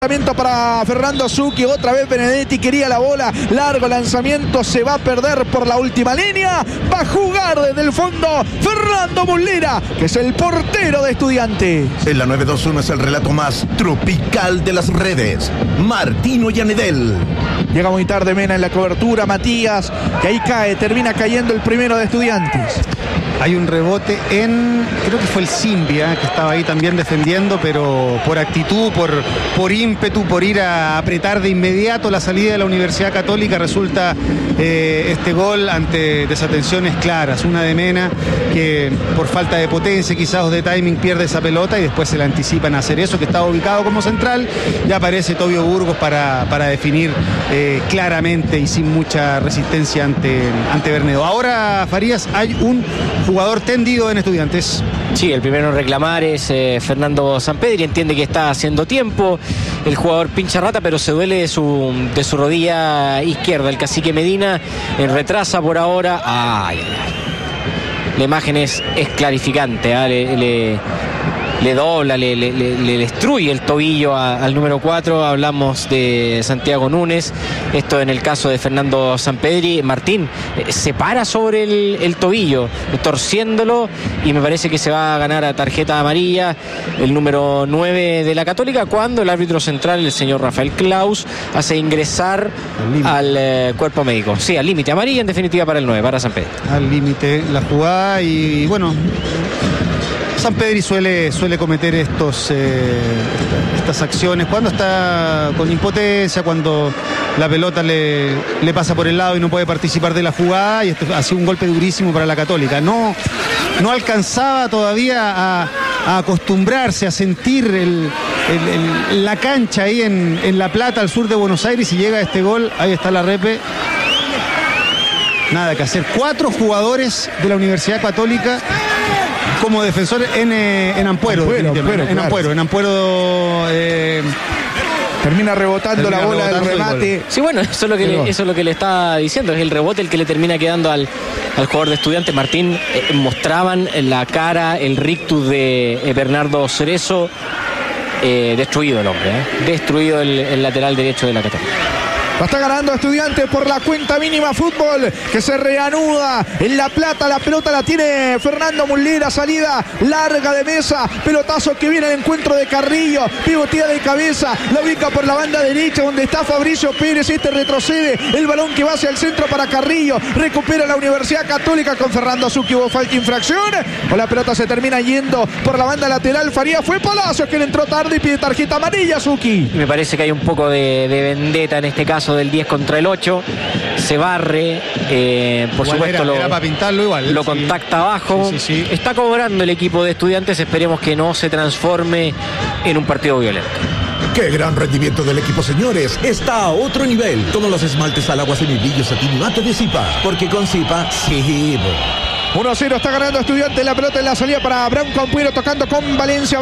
Para Fernando Zucchi, otra vez Benedetti quería la bola, largo lanzamiento, se va a perder por la última línea, va a jugar desde el fondo Fernando Muslera, que es el portero de Estudiantes. En la 921 es el relato más tropical de las redes, Martino Yanedel. Llega muy tarde Mena en la cobertura, Matías, que ahí cae, termina cayendo el primero de Estudiantes. Hay un rebote creo que fue el Zimbia, que estaba ahí también defendiendo, pero por actitud, por ímpetu, por ir a apretar de inmediato la salida de la Universidad Católica, resulta este gol ante desatenciones claras. Una de Mena, que por falta de potencia quizás o de timing pierde esa pelota y después se la anticipan a hacer eso, que estaba ubicado como central. Ya aparece Tobio Burgos para definir claramente y sin mucha resistencia ante Bernedo. Ahora, Farías, hay un jugador tendido en Estudiantes. Sí, el primero en reclamar es Fernando Sampedri. Entiende que está haciendo tiempo. El jugador pincha rata, pero se duele de su rodilla izquierda. El cacique Medina retrasa por ahora. La imagen es clarificante. Le dobla, le destruye el tobillo al número 4. Hablamos de Santiago Núñez. Esto en el caso de Fernando Sampedri. Martín se para sobre el tobillo, torciéndolo, y me parece que se va a ganar a tarjeta amarilla el número 9 de la Católica, cuando el árbitro central, el señor Rafael Klaus, hace ingresar al cuerpo médico. Sí, al límite, amarilla en definitiva para el 9, para Sampedri. Al límite la jugada y bueno... Sampedri suele cometer estas acciones cuando está con impotencia, cuando la pelota le pasa por el lado y no puede participar de la jugada, y esto ha sido un golpe durísimo para la Católica. No alcanzaba todavía a acostumbrarse a sentir la cancha ahí en La Plata, al sur de Buenos Aires, y llega este gol. Ahí está la repe. Nada que hacer. 4 jugadores de la Universidad Católica como defensor en Ampuero. En Ampuero termina rebotando la bola del remate. Sí, bueno, eso es lo que le está diciendo. Es el rebote el que le termina quedando al jugador de Estudiantes. Martín, mostraban la cara, el rictus de Bernardo Cerezo. Destruido el hombre, destruido el lateral derecho de la Católica. La está ganando Estudiantes por la cuenta mínima. Fútbol que se reanuda en La Plata. La pelota la tiene Fernando Muslera. Salida larga de Mesa. Pelotazo que viene al encuentro de Carrillo. Pivotía de cabeza. La ubica por la banda derecha donde está Fabricio Pérez. Este retrocede. El balón que va hacia el centro para Carrillo. Recupera la Universidad Católica con Fernando Zucchi. Hubo falta, infracción. O la pelota se termina yendo por la banda lateral. Faría fue Palacios que le entró tarde y pide tarjeta amarilla. Zucchi. Me parece que hay un poco de vendetta en este caso del 10 contra el 8, se barre, por igual supuesto era para pintarlo igual, lo contacta abajo. Sí. Está cobrando el equipo de Estudiantes, esperemos que no se transforme en un partido violento. ¡Qué gran rendimiento del equipo, señores! Está a otro nivel. Todos los esmaltes al agua semibrillo satín mate de Zipa, porque con Zipa sí. 1-0 está ganando Estudiantes. La pelota en la salida para Abraham Compuero, tocando con Valencia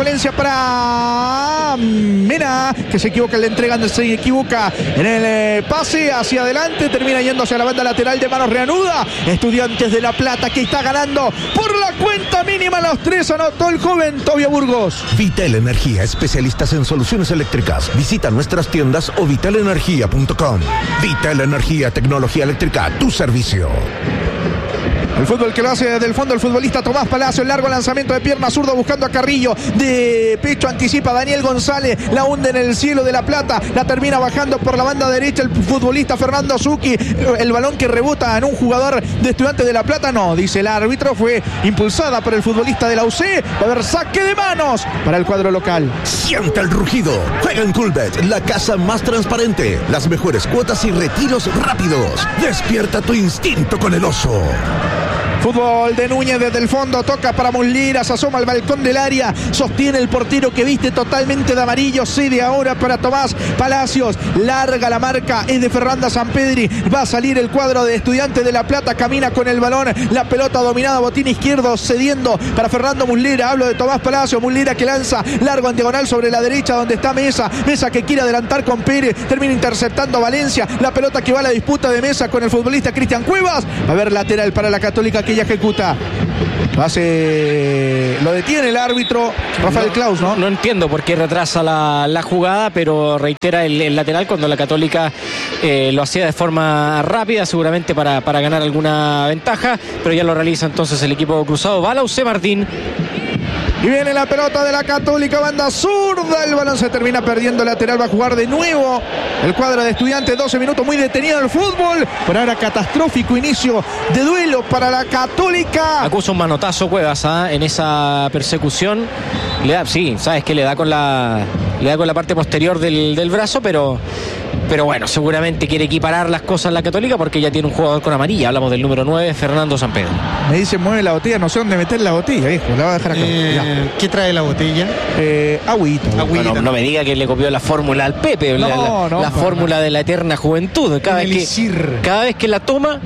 para Mena, que se equivoca en la entrega, se equivoca en el pase hacia adelante, termina yendo hacia la banda lateral. De manos reanuda Estudiantes de La Plata, que está ganando por la cuenta mínima. Los 3 anotó el joven Tobio Burgos. Vital Energía, especialistas en soluciones eléctricas. Visita nuestras tiendas o vitalenergia.com. Vital Energía, tecnología eléctrica a tu servicio. El fútbol que lo hace desde el fondo el futbolista Tomás Palacio. El largo lanzamiento de pierna zurdo buscando a Carrillo. De pecho anticipa Daniel González. La hunde en el cielo de La Plata. La termina bajando por la banda derecha el futbolista Fernando Zucchi. El balón que rebota en un jugador de Estudiantes de La Plata. No, dice el árbitro. Fue impulsada por el futbolista de la UC. Va a haber saque de manos para el cuadro local. Siente el rugido. Juega en Coolbet, la casa más transparente. Las mejores cuotas y retiros rápidos. Despierta tu instinto con el oso. Fútbol de Núñez desde el fondo, toca para Muslera, se asoma al balcón del área, sostiene el portero que viste totalmente de amarillo, cede ahora para Tomás Palacios, larga la marca, es de Fernanda Sampedri, va a salir el cuadro de Estudiantes de La Plata, camina con el balón, la pelota dominada, botín izquierdo, cediendo para Fernando Muslera, hablo de Tomás Palacios, Muslera que lanza largo en diagonal sobre la derecha donde está Mesa que quiere adelantar con Pérez, termina interceptando a Valencia, la pelota que va a la disputa de Mesa con el futbolista Cristian Cuevas, va a haber lateral para la Católica que ya ejecuta. Lo detiene el árbitro Rafael Claus, ¿no? No entiendo por qué retrasa la jugada, pero reitera el lateral cuando la Católica lo hacía de forma rápida, seguramente para ganar alguna ventaja, pero ya lo realiza entonces el equipo cruzado. Va la UC Martín. Y viene la pelota de la Católica, banda zurda. El balón se termina perdiendo. Lateral va a jugar de nuevo el cuadro de Estudiantes. 12 minutos, muy detenido el fútbol. Por ahora catastrófico inicio de duelo para la Católica. Acusa un manotazo Cuevas en esa persecución. Le da, sí, sabes que le da con la parte posterior del brazo, pero bueno, seguramente quiere equiparar las cosas la Católica porque ya tiene un jugador con amarilla. Hablamos del número 9, Fernando Sampedri. Me dice mueve la botella, no sé dónde meter la botella, viejo. La voy a dejar acá. ¿Qué trae la botella? Agüita. Bueno, no me diga que le copió la fórmula al Pepe, la fórmula de la eterna juventud. Cada vez que la toma,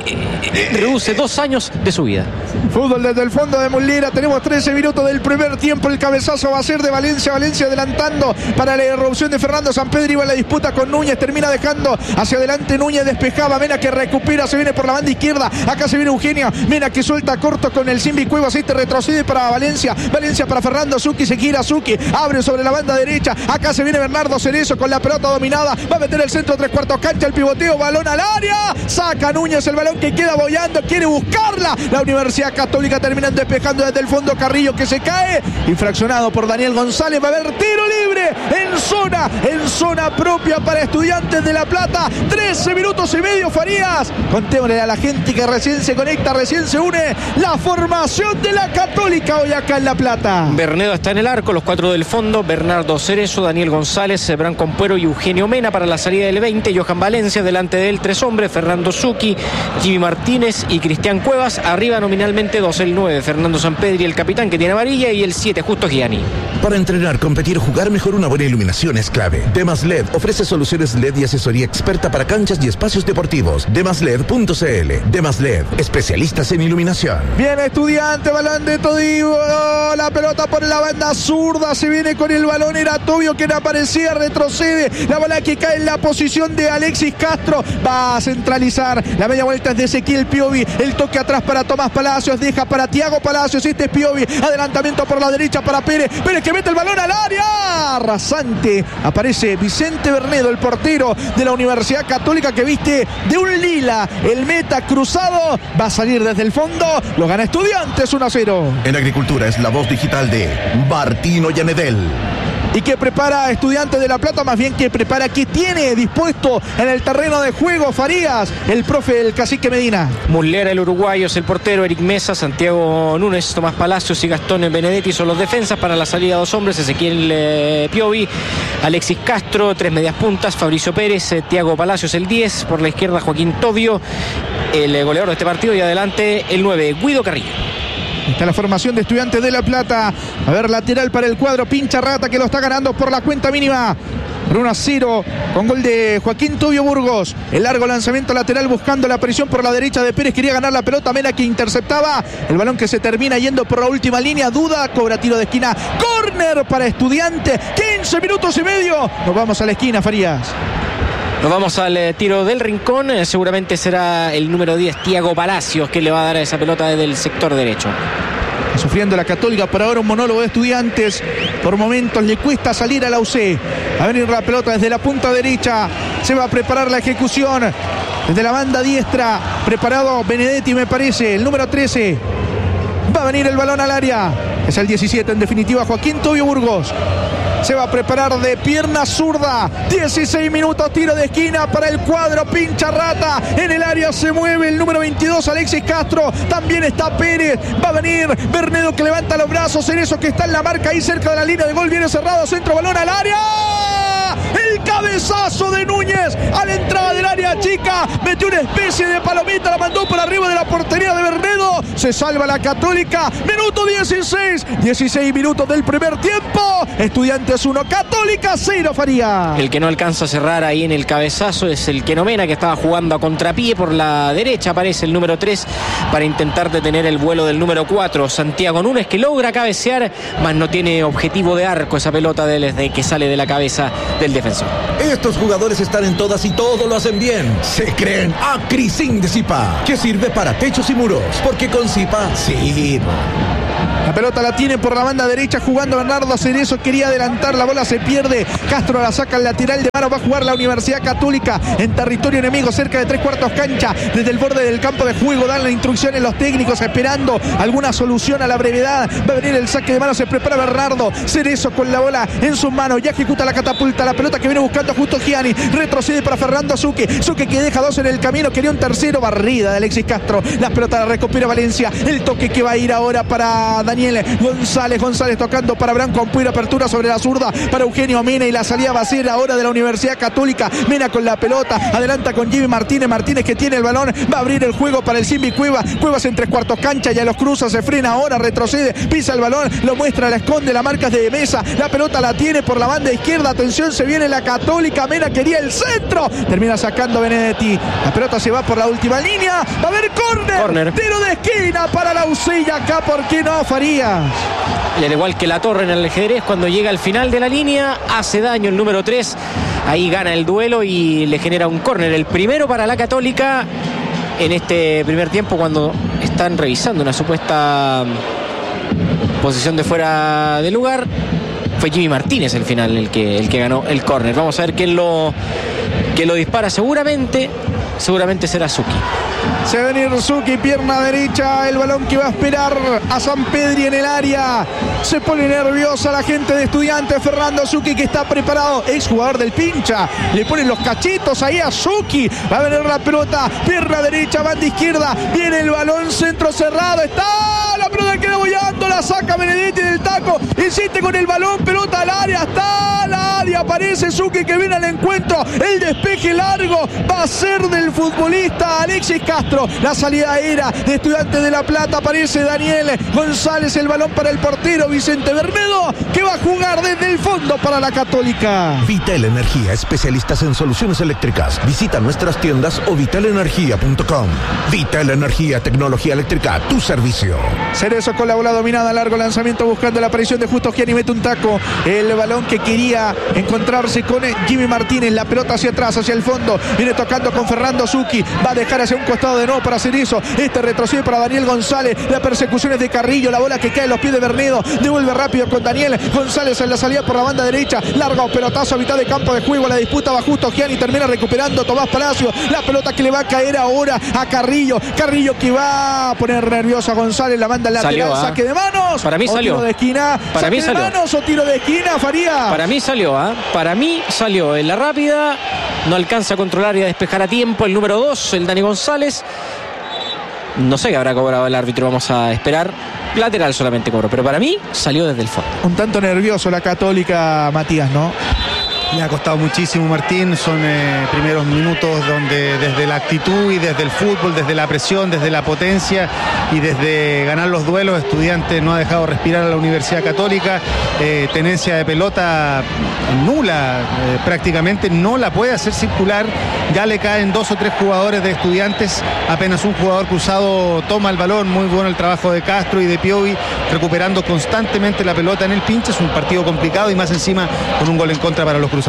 reduce 2 años de su vida. Fútbol desde el fondo de Muslera. Tenemos 13 minutos del primer tiempo. El cabezazo va a ser de Valencia. Valencia adelantando para la irrupción de Fernando Sampedri. Va la disputa con Núñez. Termina dejando hacia adelante Núñez. Despejaba. Mena que recupera. Se viene por la banda izquierda. Acá se viene Eugenia. Mena que suelta corto con el Simbi Cuevas. Este retrocede para Valencia. Valencia para Fernando Zucchi. Se gira Zucchi. Abre sobre la banda derecha. Acá se viene Bernardo Cerezo con la pelota dominada. Va a meter el centro 3/4 cancha. El pivoteo. Balón al área. Saca Núñez el balón que queda boyando. Quiere buscarla. La Universidad Católica terminan despejando desde el fondo. Carrillo que se cae. Infraccionado por Daniel González. Va a haber tiro libre en zona propia para Estudiantes de La Plata. 13 minutos y medio, Farías. Contémosle a la gente que recién se conecta, recién se une. La formación de la Católica hoy acá en La Plata. Bernedo está en el arco, los 4 del fondo. Bernardo Cerezo, Daniel González, Branco Ampuero y Eugenio Mena para la salida del 20. Johan Valencia, delante de él 3 hombres. Fernando Zucchi, Jimmy Martínez y Cristian Cuevas. Arriba nominalmente 2, el 9, Fernando Sampedri, el capitán que tiene amarilla, y el 7, Justo Gianni. Para entrenar, competir o jugar mejor, una buena iluminación es clave. Demas LED ofrece soluciones LED y asesoría experta para canchas y espacios deportivos. Demasled.cl. Demas LED, especialistas en iluminación. Viene Estudiante, balón de Todivo. La pelota por la banda zurda. Se viene con el balón. Era Tobio quien aparecía. Retrocede. La bola que cae en la posición de Alexis Castro. Va a centralizar. La media vuelta es de Ezequiel Piovi. El toque atrás para Tomás Palacios. Deja para Tiago Palacios. Este es Piovi. Adelantamiento por la derecha para Pérez. Pérez que mete el balón al área. Rasante. Aparece Vicente Bernedo, el portero de la Universidad Católica, que viste de un lila. El meta cruzado. Va a salir desde el fondo. Lo gana Estudiantes 1-0. En Agricultura es la voz digital de Martino Yanedel. Y que prepara Estudiantes de La Plata, más bien que prepara, que tiene dispuesto en el terreno de juego Farías, el profe, el cacique Medina. Muslera, el uruguayo, es el portero. Eric Mesa, Santiago Núñez, Tomás Palacios y Gastón Benedetti son los defensas. Para la salida 2 hombres, Ezequiel Piovi, Alexis Castro, 3 medias puntas, Fabricio Pérez, Tiago Palacios el 10, por la izquierda Joaquín Tobio, el goleador de este partido, y adelante el 9, Guido Carrillo. Está la formación de Estudiantes de La Plata. A ver, lateral para el cuadro Pincha Rata, que lo está ganando por la cuenta mínima. 1-0 con gol de Joaquín Tobio Burgos. El largo lanzamiento lateral buscando la presión por la derecha de Pérez. Quería ganar la pelota. Mena que interceptaba. El balón que se termina yendo por la última línea. Duda, cobra tiro de esquina. Córner para Estudiantes. 15 minutos y medio. Nos vamos a la esquina, Farías. Nos vamos al tiro del rincón. Seguramente será el número 10, Tiago Palacios, que le va a dar a esa pelota desde el sector derecho. Sufriendo la Católica por ahora, un monólogo de Estudiantes. Por momentos le cuesta salir a la UC. Va a venir la pelota desde la punta derecha. Se va a preparar la ejecución desde la banda diestra. Preparado Benedetti, me parece, el número 13. Va a venir el balón al área. Es el 17, en definitiva, Joaquín Tobio Burgos. Se va a preparar de pierna zurda. 16 minutos, tiro de esquina para el cuadro Pincha Rata. En el área se mueve el número 22, Alexis Castro. También está Pérez. Va a venir Bernedo, que levanta los brazos. Cerezo, que está en la marca ahí cerca de la línea de gol. Viene cerrado, centro, balón al área. El cabezazo de Núñez a la entrada del área chica. Metió una especie de palomita, la mandó por arriba de la portería de Bernedo. Se salva la Católica. Minuto 16. 16 minutos del primer tiempo. Estudiantes 1, Católica 0, Faría. El que no alcanza a cerrar ahí en el cabezazo es el Keno Mena, que estaba jugando a contrapié por la derecha. Aparece el número 3 para intentar detener el vuelo del número 4, Santiago Núñez, que logra cabecear, mas no tiene objetivo de arco esa pelota desde que sale de la cabeza del defensor. Estos jugadores están en todas y todo lo hacen bien. Se creen Acri 5. de Zipa, que sirve para techos y muros, porque con Zipa sirve. La pelota la tiene por la banda derecha jugando Bernardo Cerezo, quería adelantar, la bola se pierde, Castro la saca al lateral de mano, va a jugar la Universidad Católica en territorio enemigo, cerca de 3/4 cancha, desde el borde del campo de juego, dan las instrucciones los técnicos, esperando alguna solución a la brevedad, va a venir el saque de mano, se prepara Bernardo Cerezo con la bola en sus manos, ya ejecuta la catapulta, la pelota que viene buscando justo Gianni, retrocede para Fernando Zucchi que deja 2 en el camino, quería un tercero, barrida de Alexis Castro, la pelota la recupera Valencia, el toque que va a ir ahora para Daniel González tocando para Branco Ampuero, apertura sobre la zurda para Eugenio Mena y la salida va a ser ahora de la Universidad Católica. Mena con la pelota, adelanta con Jimmy Martínez que tiene el balón, va a abrir el juego para el Simbi Cuevas en 3/4 cancha, ya los cruza, se frena ahora, retrocede, pisa el balón, lo muestra, la esconde, la marca de Mesa, la pelota la tiene por la banda izquierda, atención, se viene la Católica, Mena quería el centro, termina sacando Benedetti, la pelota se va por la última línea, va a haber córner, tiro de esquina para la Usilla acá, ¿por qué no, Farías? Y al igual que la Torre en el ajedrez, cuando llega al final de la línea, hace daño el número 3. Ahí gana el duelo y le genera un córner. El primero para la Católica en este primer tiempo, cuando están revisando una supuesta posición de fuera de lugar. Fue Jimmy Martínez el final el que ganó el córner. Vamos a ver quién lo dispara. Seguramente será Zucchi. Se va a venir Zucchi, pierna derecha, el balón que va a esperar a Sampedri en el área. Se pone nerviosa la gente de Estudiantes. Fernando Zucchi, que está preparado, exjugador del Pincha. Le ponen los cachitos ahí a Zucchi. Va a venir la pelota, pierna derecha, banda izquierda. Viene el balón, centro cerrado. Está la pelota, queda bollando, la saca Benedetti del taco. Insiste con el balón, pelota al área, está al área. Aparece Zucchi que viene al encuentro. El despeje largo va a ser del futbolista Alexis Castro. La salida era de Estudiantes de La Plata. Aparece Daniel González, el balón para el portero Vicente Bernedo, que va a jugar desde el fondo para la Católica. Vital Energía, especialistas en soluciones eléctricas. Visita nuestras tiendas o vitalenergia.com. Vital Energía, tecnología eléctrica a tu servicio. Cerezo con la bola dominada, largo lanzamiento buscando la aparición de Justo Gianni, mete un taco. El balón que quería encontrarse con Jimmy Martínez, la pelota hacia atrás, hacia el fondo, viene tocando con Fernando Zucchi, va a dejar hacia un costado de nuevo para Cerezo, retrocede para Daniel González, la persecución es de Carrillo, la bola que cae en los pies de Bernedo, devuelve rápido con Daniel González en la salida por la banda derecha, largo pelotazo a mitad de campo de juego, la disputa va Justo Gianni, termina recuperando Tomás Palacio, la pelota que le va a caer ahora a Carrillo que va a poner nervioso a González, la manda al lateral, saque de manos, para mí salió, tiro de esquina, para saque mí salió. de manos o tiro de esquina, Farías. Para mí salió en la rápida, no alcanza a controlar y a despejar a tiempo el número 2, el Dani González. No sé qué habrá cobrado el árbitro, vamos a esperar. Lateral solamente cobró, pero para mí salió desde el fondo. Un tanto nervioso la Católica, Matías, ¿no? Le ha costado muchísimo, Martín. Son primeros minutos donde desde la actitud y desde el fútbol, desde la presión, desde la potencia y desde ganar los duelos, Estudiantes no ha dejado respirar a la Universidad Católica. Tenencia de pelota nula, prácticamente no la puede hacer circular. Ya le caen 2 o 3 jugadores de Estudiantes, apenas un jugador cruzado toma el balón. Muy bueno el trabajo de Castro y de Piovi, recuperando constantemente la pelota en el Pincha. Es un partido complicado y más encima con un gol en contra para los cruzados.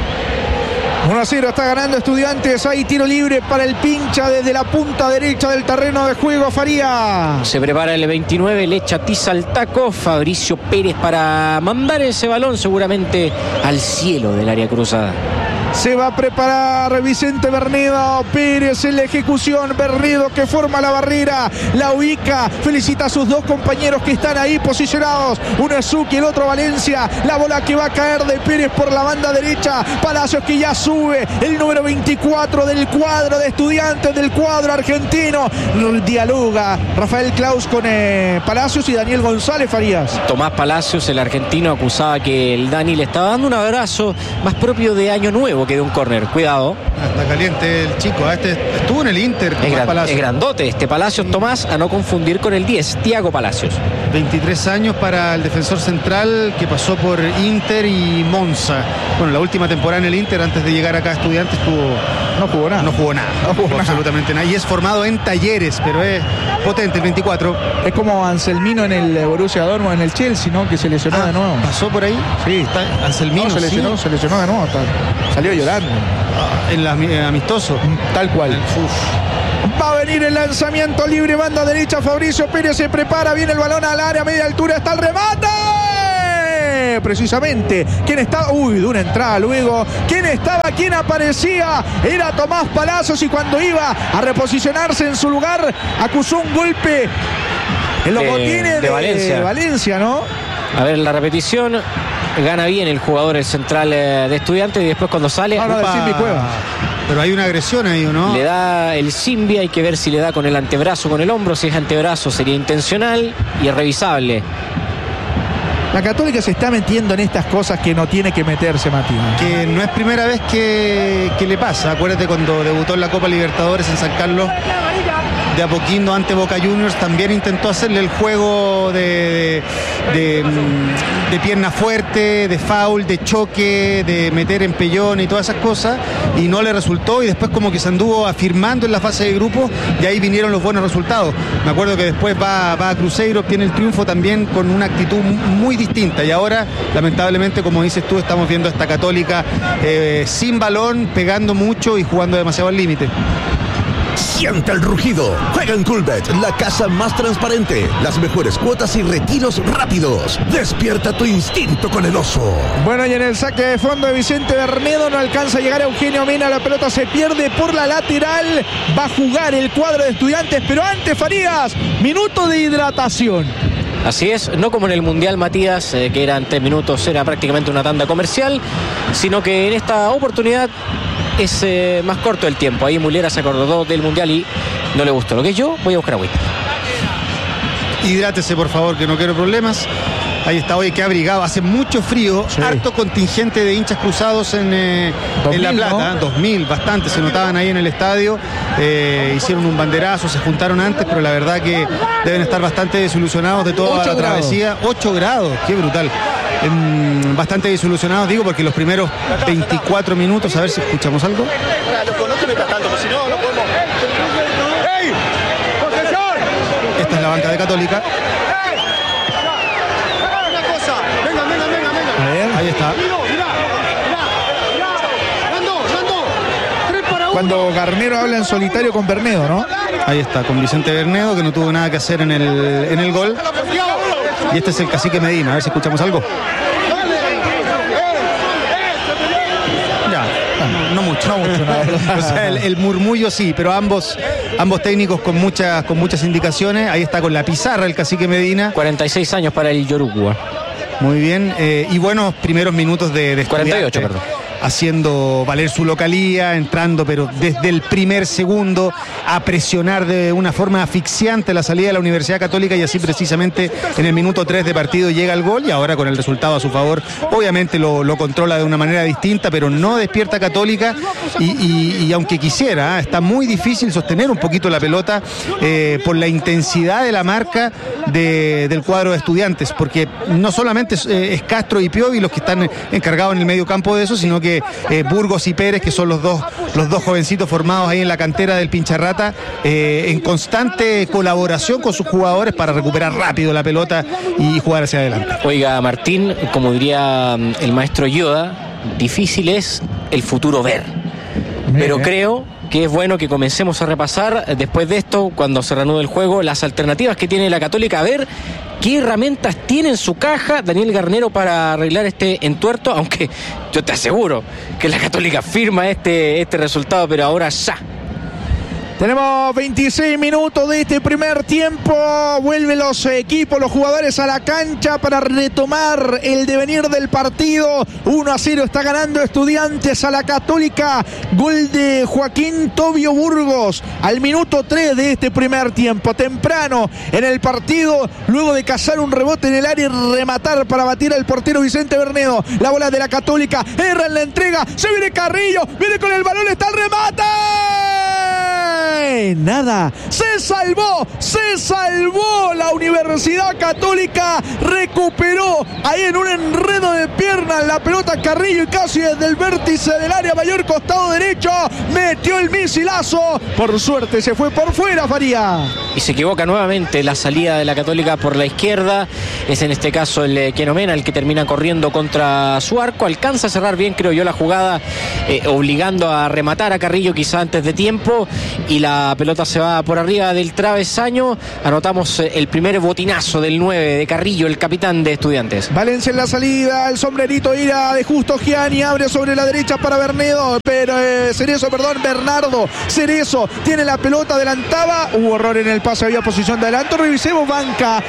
1-0 está ganando Estudiantes. Hay tiro libre para el Pincha desde la punta derecha del terreno de juego, Farías. Se prepara el 29, le echa tiza al taco Fabricio Pérez para mandar ese balón seguramente al cielo del área cruzada. Se va a preparar Vicente Bernedo, Pérez en la ejecución, Bernedo que forma la barrera, la ubica, felicita a sus 2 compañeros que están ahí posicionados, uno es Zucchi, el otro Valencia, la bola que va a caer de Pérez por la banda derecha, Palacios que ya sube, el número 24 del cuadro de Estudiantes, del cuadro argentino, dialoga Rafael Claus con Palacios y Daniel González, Farías. Tomás Palacios, el argentino, acusaba que el Dani le estaba dando un abrazo más propio de año nuevo que de un córner. Cuidado. Está caliente el chico. Estuvo en el Inter. Es grandote este Palacios, Tomás, a no confundir con el 10, Thiago Palacios. 23 años para el defensor central que pasó por Inter y Monza. Bueno, la última temporada en el Inter, antes de llegar acá a Estudiantes, no jugó nada. Absolutamente nada. Y es formado en Talleres, pero es potente el 24. Es como Anselmino en el Borussia Dortmund, en el Chelsea, ¿no? Que se lesionó de nuevo. ¿Pasó por ahí? Sí. Está Anselmino. Se lesionó de nuevo. Salió llorando. En el amistoso. Tal cual. Va a venir el lanzamiento libre, banda derecha. Fabricio Pérez se prepara, viene el balón al área, media altura, está el remate. Precisamente, ¿quién estaba? Uy, de una entrada luego. ¿Quién estaba? ¿Quién aparecía? Era Tomás Palacios, y cuando iba a reposicionarse en su lugar, acusó un golpe en los botines de Valencia, ¿no? A ver, la repetición. Gana bien el jugador, el central de Estudiantes, y después cuando sale... Pero hay una agresión ahí, ¿no? Le da el Simbi, hay que ver si le da con el antebrazo, con el hombro. Si es antebrazo sería intencional y es revisable. La Católica se está metiendo en estas cosas que no tiene que meterse, Matías. Que no es primera vez que le pasa. Acuérdate cuando debutó en la Copa Libertadores en San Carlos, de Apoquindo ante Boca Juniors, también intentó hacerle el juego de pierna fuerte, de foul, de choque, de meter empellón y todas esas cosas, y no le resultó, y después como que se anduvo afirmando en la fase de grupo, y ahí vinieron los buenos resultados. Me acuerdo que después va a Cruzeiro, obtiene el triunfo también con una actitud muy distinta, y ahora lamentablemente, como dices tú, estamos viendo a esta Católica sin balón, pegando mucho y jugando demasiado al límite. Siente el rugido. Juega en Coolbet, la casa más transparente. Las mejores cuotas y retiros rápidos. Despierta tu instinto con el oso. Bueno, y en el saque de fondo de Vicente Bernedo no alcanza a llegar a Eugenio Mena. La pelota se pierde por la lateral. Va a jugar el cuadro de Estudiantes, pero antes, Farías, minuto de hidratación. Así es, no como en el Mundial, Matías, que eran 3 minutos, era prácticamente una tanda comercial, sino que en esta oportunidad es más corto el tiempo. Ahí Mulera se acordó del Mundial y no le gustó. Lo que yo voy a buscar agüita. Hidrátese, por favor, que no quiero problemas. Ahí está, hoy que abrigado, hace mucho frío, sí. Harto contingente de hinchas cruzados en La Plata, ¿no? 2000, bastante, se notaban ahí en el estadio, hicieron un banderazo, se juntaron antes, pero la verdad que deben estar bastante desilusionados de toda la travesía. 8 grados, qué brutal. Bastante desilusionados, digo, porque los primeros 24 minutos, a ver si escuchamos algo. Esta es la banca de Católica. Ahí está. Cuando Garnero habla en solitario con Bernedo, ¿no? Ahí está, con Vicente Bernedo, que no tuvo nada que hacer en el gol. Y este es el cacique Medina, a ver si escuchamos algo. Ya, no mucho. O sea, el murmullo sí, pero ambos técnicos con muchas indicaciones. Ahí está con la pizarra el cacique Medina. 46 años para el Yoruba. Muy bien, y buenos primeros minutos de 48, perdón. Haciendo valer su localía, entrando pero desde el primer segundo a presionar de una forma asfixiante la salida de la Universidad Católica, y así precisamente en el minuto 3 de partido llega el gol, y ahora con el resultado a su favor obviamente lo controla de una manera distinta, pero no despierta Católica, y aunque quisiera, está muy difícil sostener un poquito la pelota por la intensidad de la marca del cuadro de Estudiantes, porque no solamente es Castro y Piovi los que están encargados en el medio campo de eso, sino que Burgos y Pérez, que son los dos jovencitos formados ahí en la cantera del Pincharrata, en constante colaboración con sus jugadores para recuperar rápido la pelota y jugar hacia adelante. Oiga, Martín, como diría el maestro Yoda, difícil es el futuro ver, pero creo que es bueno que comencemos a repasar después de esto, cuando se reanude el juego, las alternativas que tiene la Católica, a ver qué herramientas tiene en su caja Daniel Garnero para arreglar este entuerto, aunque yo te aseguro que la Católica firma este resultado, pero ahora ya. Tenemos 26 minutos de este primer tiempo. Vuelven los equipos, los jugadores a la cancha para retomar el devenir del partido. 1-0 está ganando Estudiantes a la Católica. Gol de Joaquín Tobio Burgos al minuto 3 de este primer tiempo. Temprano en el partido, luego de cazar un rebote en el área y rematar para batir al portero Vicente Bernedo. La bola de la Católica, erra en la entrega, se viene Carrillo, viene con el balón, está el remate. Nada, se salvó la Universidad Católica, recuperó ahí en un enredo de piernas la pelota Carrillo, y casi desde el vértice del área mayor, costado derecho, metió el misilazo, por suerte se fue por fuera, Faría. y se equivoca nuevamente la salida de la Católica por la izquierda. Es en este caso el Keno Mena el que termina corriendo contra su arco. Alcanza a cerrar bien, creo yo, la jugada, obligando a rematar a Carrillo quizá antes de tiempo, y la pelota se va por arriba del travesaño. Anotamos el primer botinazo del 9 de Carrillo, el capitán de Estudiantes. Valencia en la salida, el sombrerito ira de Justo Gianni, abre sobre la derecha para Bernardo Cerezo tiene la pelota, adelantaba, hubo error en el pase, había posición de adelanto. Revisemos banca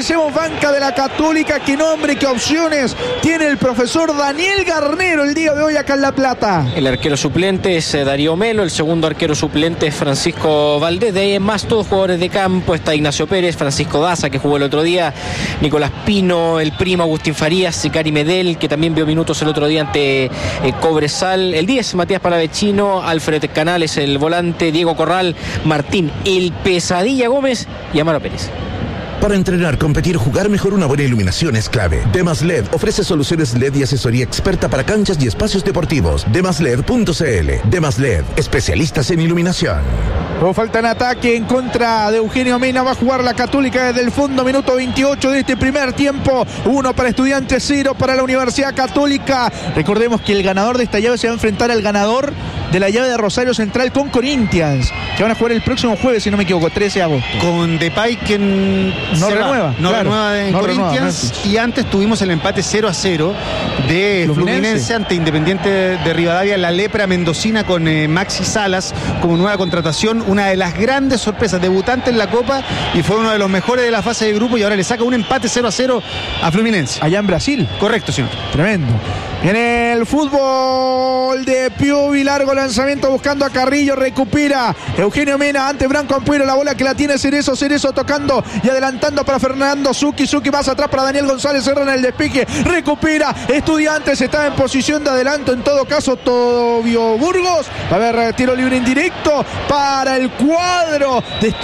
de la Católica. Qué nombre, qué opciones tiene el profesor Daniel Garnero el día de hoy acá en La Plata. El arquero suplente es Darío Melo, el segundo arquero suplente es Francisco Valdés. De ahí en más, todos jugadores de campo. Está Ignacio Pérez, Francisco Daza, que jugó el otro día, Nicolás Pino, el primo Agustín Farías, Sicari Medel, que también vio minutos el otro día ante Cobresal. El 10, Matías Palavecino, Alfred Canales, el volante, Diego Corral, Martín, el Pesadilla Gómez y Amaro Pérez. Para entrenar, competir, jugar mejor, una buena iluminación es clave. Demas LED ofrece soluciones LED y asesoría experta para canchas y espacios deportivos. Demasled.cl. Demas LED, especialistas en iluminación. Hubo falta en ataque en contra de Eugenio Mena. Va a jugar la Católica desde el fondo, minuto 28 de este primer tiempo. 1 para Estudiantes, 0 para la Universidad Católica. Recordemos que el ganador de esta llave se va a enfrentar al ganador de la llave de Rosario Central con Corinthians, que van a jugar el próximo jueves, si no me equivoco, 13 de agosto. Con Depay, que no renueva en Corinthians. Y antes tuvimos el empate 0-0 de Fluminense ante Independiente de Rivadavia, la lepra mendocina, con Maxi Salas como nueva contratación. Una de las grandes sorpresas, debutante en la Copa, y fue uno de los mejores de la fase de grupo, y ahora le saca un empate 0-0 a Fluminense. Allá en Brasil. Correcto, señor. Tremendo. En el fútbol de Piovi, largo lanzamiento buscando a Carrillo, recupera Eugenio Mena ante Branco Ampuero, la bola que la tiene Cerezo tocando y adelantando para Fernando Zucchi más atrás para Daniel González, cerra en el despeje, recupera Estudiantes, está en posición de adelanto, en todo caso Tobio Burgos. A ver, tiro libre indirecto para el cuadro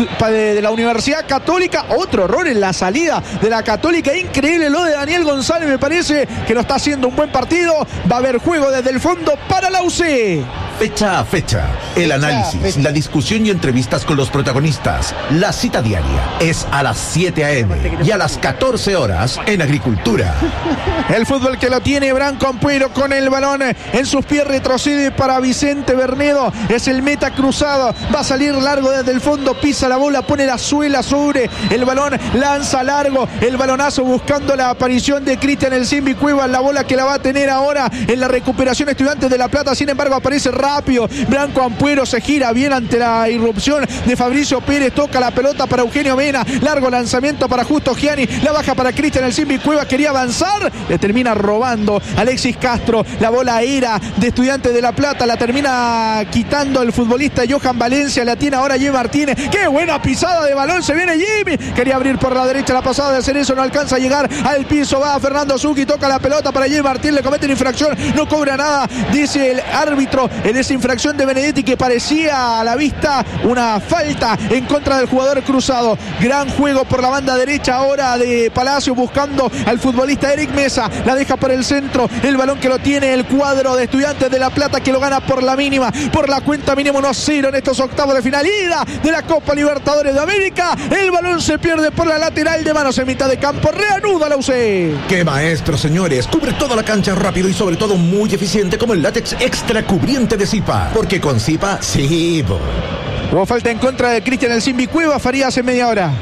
de la Universidad Católica. Otro error en la salida de la Católica, increíble lo de Daniel González, me parece que no está haciendo un buen partido. Va a haber juego desde el fondo para la UC. Fecha a fecha, el análisis, la discusión y entrevistas con los protagonistas. La cita diaria es a las 7 a.m. y a las 14 horas en Agricultura. El fútbol que lo tiene Branco Ampuero con el balón en sus pies, retrocede para Vicente Bernedo, es el meta cruzado, va a salir largo desde el fondo, pisa la bola, pone la suela sobre el balón, lanza largo el balonazo buscando la aparición de Cristian El Simbi Cuevas, la bola que la va a tener ahora en la recuperación Estudiantes de La Plata. Sin embargo, aparece rápido Branco Ampuero, se gira bien ante la irrupción de Fabricio Pérez, toca la pelota para Eugenio Mena, largo lanzamiento para Justo Gianni, la baja para Cristian El Simbi Cuevas, quería avanzar, le termina robando Alexis Castro, la bola era de Estudiantes de La Plata, la termina quitando el futbolista Johan Valencia, la tiene ahora Jimmy Martínez, qué buena pisada de balón, se viene Jimmy, quería abrir por la derecha, la pasada de Cerezo no alcanza a llegar al piso, va Fernando Zucchi, toca la pelota para Jimmy Martínez, le cometen infracción, no cobra nada, dice el árbitro en esa infracción de Benedetti que parecía a la vista una falta en contra del jugador cruzado. Gran juego por la banda derecha ahora de Palacio buscando al futbolista Eric Mesa, la deja por el centro, el balón que lo tiene el cuadro de Estudiantes de La Plata, que lo gana por la mínima, por la cuenta mínima 1-0 en estos octavos de final, ida de la Copa Libertadores de América. El balón se pierde por la lateral de manos en mitad de campo, reanuda la UC. ¡Qué maestro, señores! Cubre toda la cancha rápido y sobre todo muy eficiente, como el látex extra cubriente de Zipa, porque con Zipa, sí. Hubo falta en contra de Cristian El Simbi Cuevas, Faría hace media hora.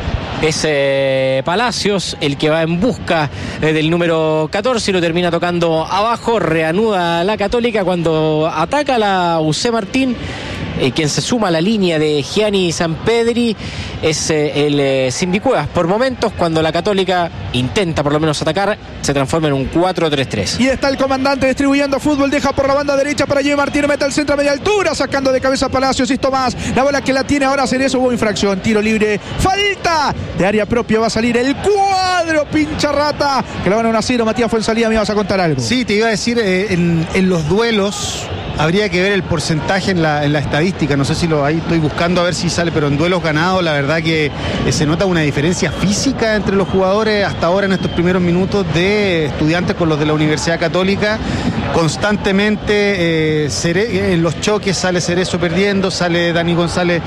Es Palacios el que va en busca del número 14 y lo termina tocando abajo. Reanuda la Católica cuando ataca la UC Martín. Quien se suma a la línea de Gianni Sampedri es el Simbi Cuevas. Por momentos, cuando la Católica intenta por lo menos atacar, se transforma en un 4-3-3. Y está el comandante distribuyendo fútbol, deja por la banda derecha para Jimmy Martínez, mete al centro a media altura, sacando de cabeza a Palacios, y Tomás, la bola que la tiene ahora Cerezo, hubo infracción, tiro libre, falta de área propia, va a salir el cuadro Pincharrata, que la van a 1-0. Matías Fuenzalía, me ibas a contar algo. Sí, te iba a decir, en los duelos Habría que ver el porcentaje en la estadística, no sé si ahí estoy buscando a ver si sale, pero en duelos ganados la verdad que se nota una diferencia física entre los jugadores hasta ahora en estos primeros minutos de Estudiantes con los de la Universidad Católica. Constantemente en los choques sale Cerezo perdiendo, sale Dani González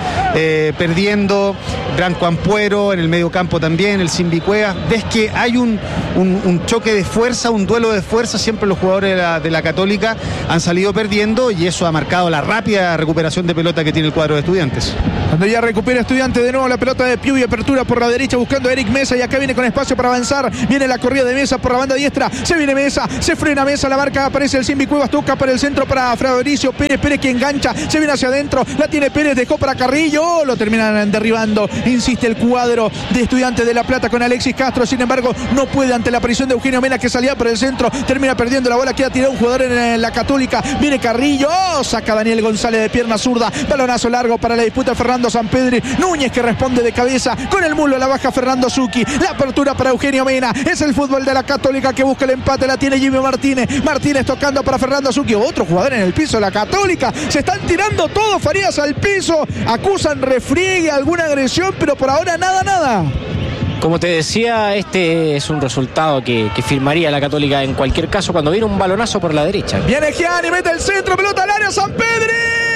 perdiendo, Branco Ampuero en el medio campo también, el Simbi Cuevas. Ves que hay un choque de fuerza, un duelo de fuerza, siempre los jugadores de la Católica han salido perdiendo y eso ha marcado la rápida recuperación de pelota que tiene el cuadro de Estudiantes. Cuando ya recupera Estudiantes de nuevo la pelota de Piu y apertura por la derecha buscando a Eric Mesa y acá viene con espacio para avanzar, viene la corrida de Mesa por la banda diestra, se viene Mesa, se frena Mesa, la marca, aparece el Simbi Cuevas, toca para el centro para Fabricio Pérez que engancha, se viene hacia adentro, la tiene Pérez, dejó para Carrillo, lo terminan derribando, insiste el cuadro de Estudiantes de La Plata con Alexis Castro, sin embargo no puede ante la aparición de Eugenio Mena que salía por el centro, termina perdiendo la bola, queda tirado un jugador en la Católica, viene Carrillo, saca Daniel González de pierna zurda, balonazo largo para la disputa Fernando Sampedri, Núñez que responde de cabeza, con el muslo la baja Fernando Zucchi, la apertura para Eugenio Mena, es el fútbol de la Católica que busca el empate, la tiene Jimmy Martínez tocando para Fernando Zucchi, otro jugador en el piso de la Católica, se están tirando todos Farías al piso, acusan refriegue, alguna agresión, pero por ahora nada. Como te decía, este es un resultado que firmaría la Católica en cualquier caso cuando viene un balonazo por la derecha. Viene Gianni, mete el centro, pelota al área, Sampedri.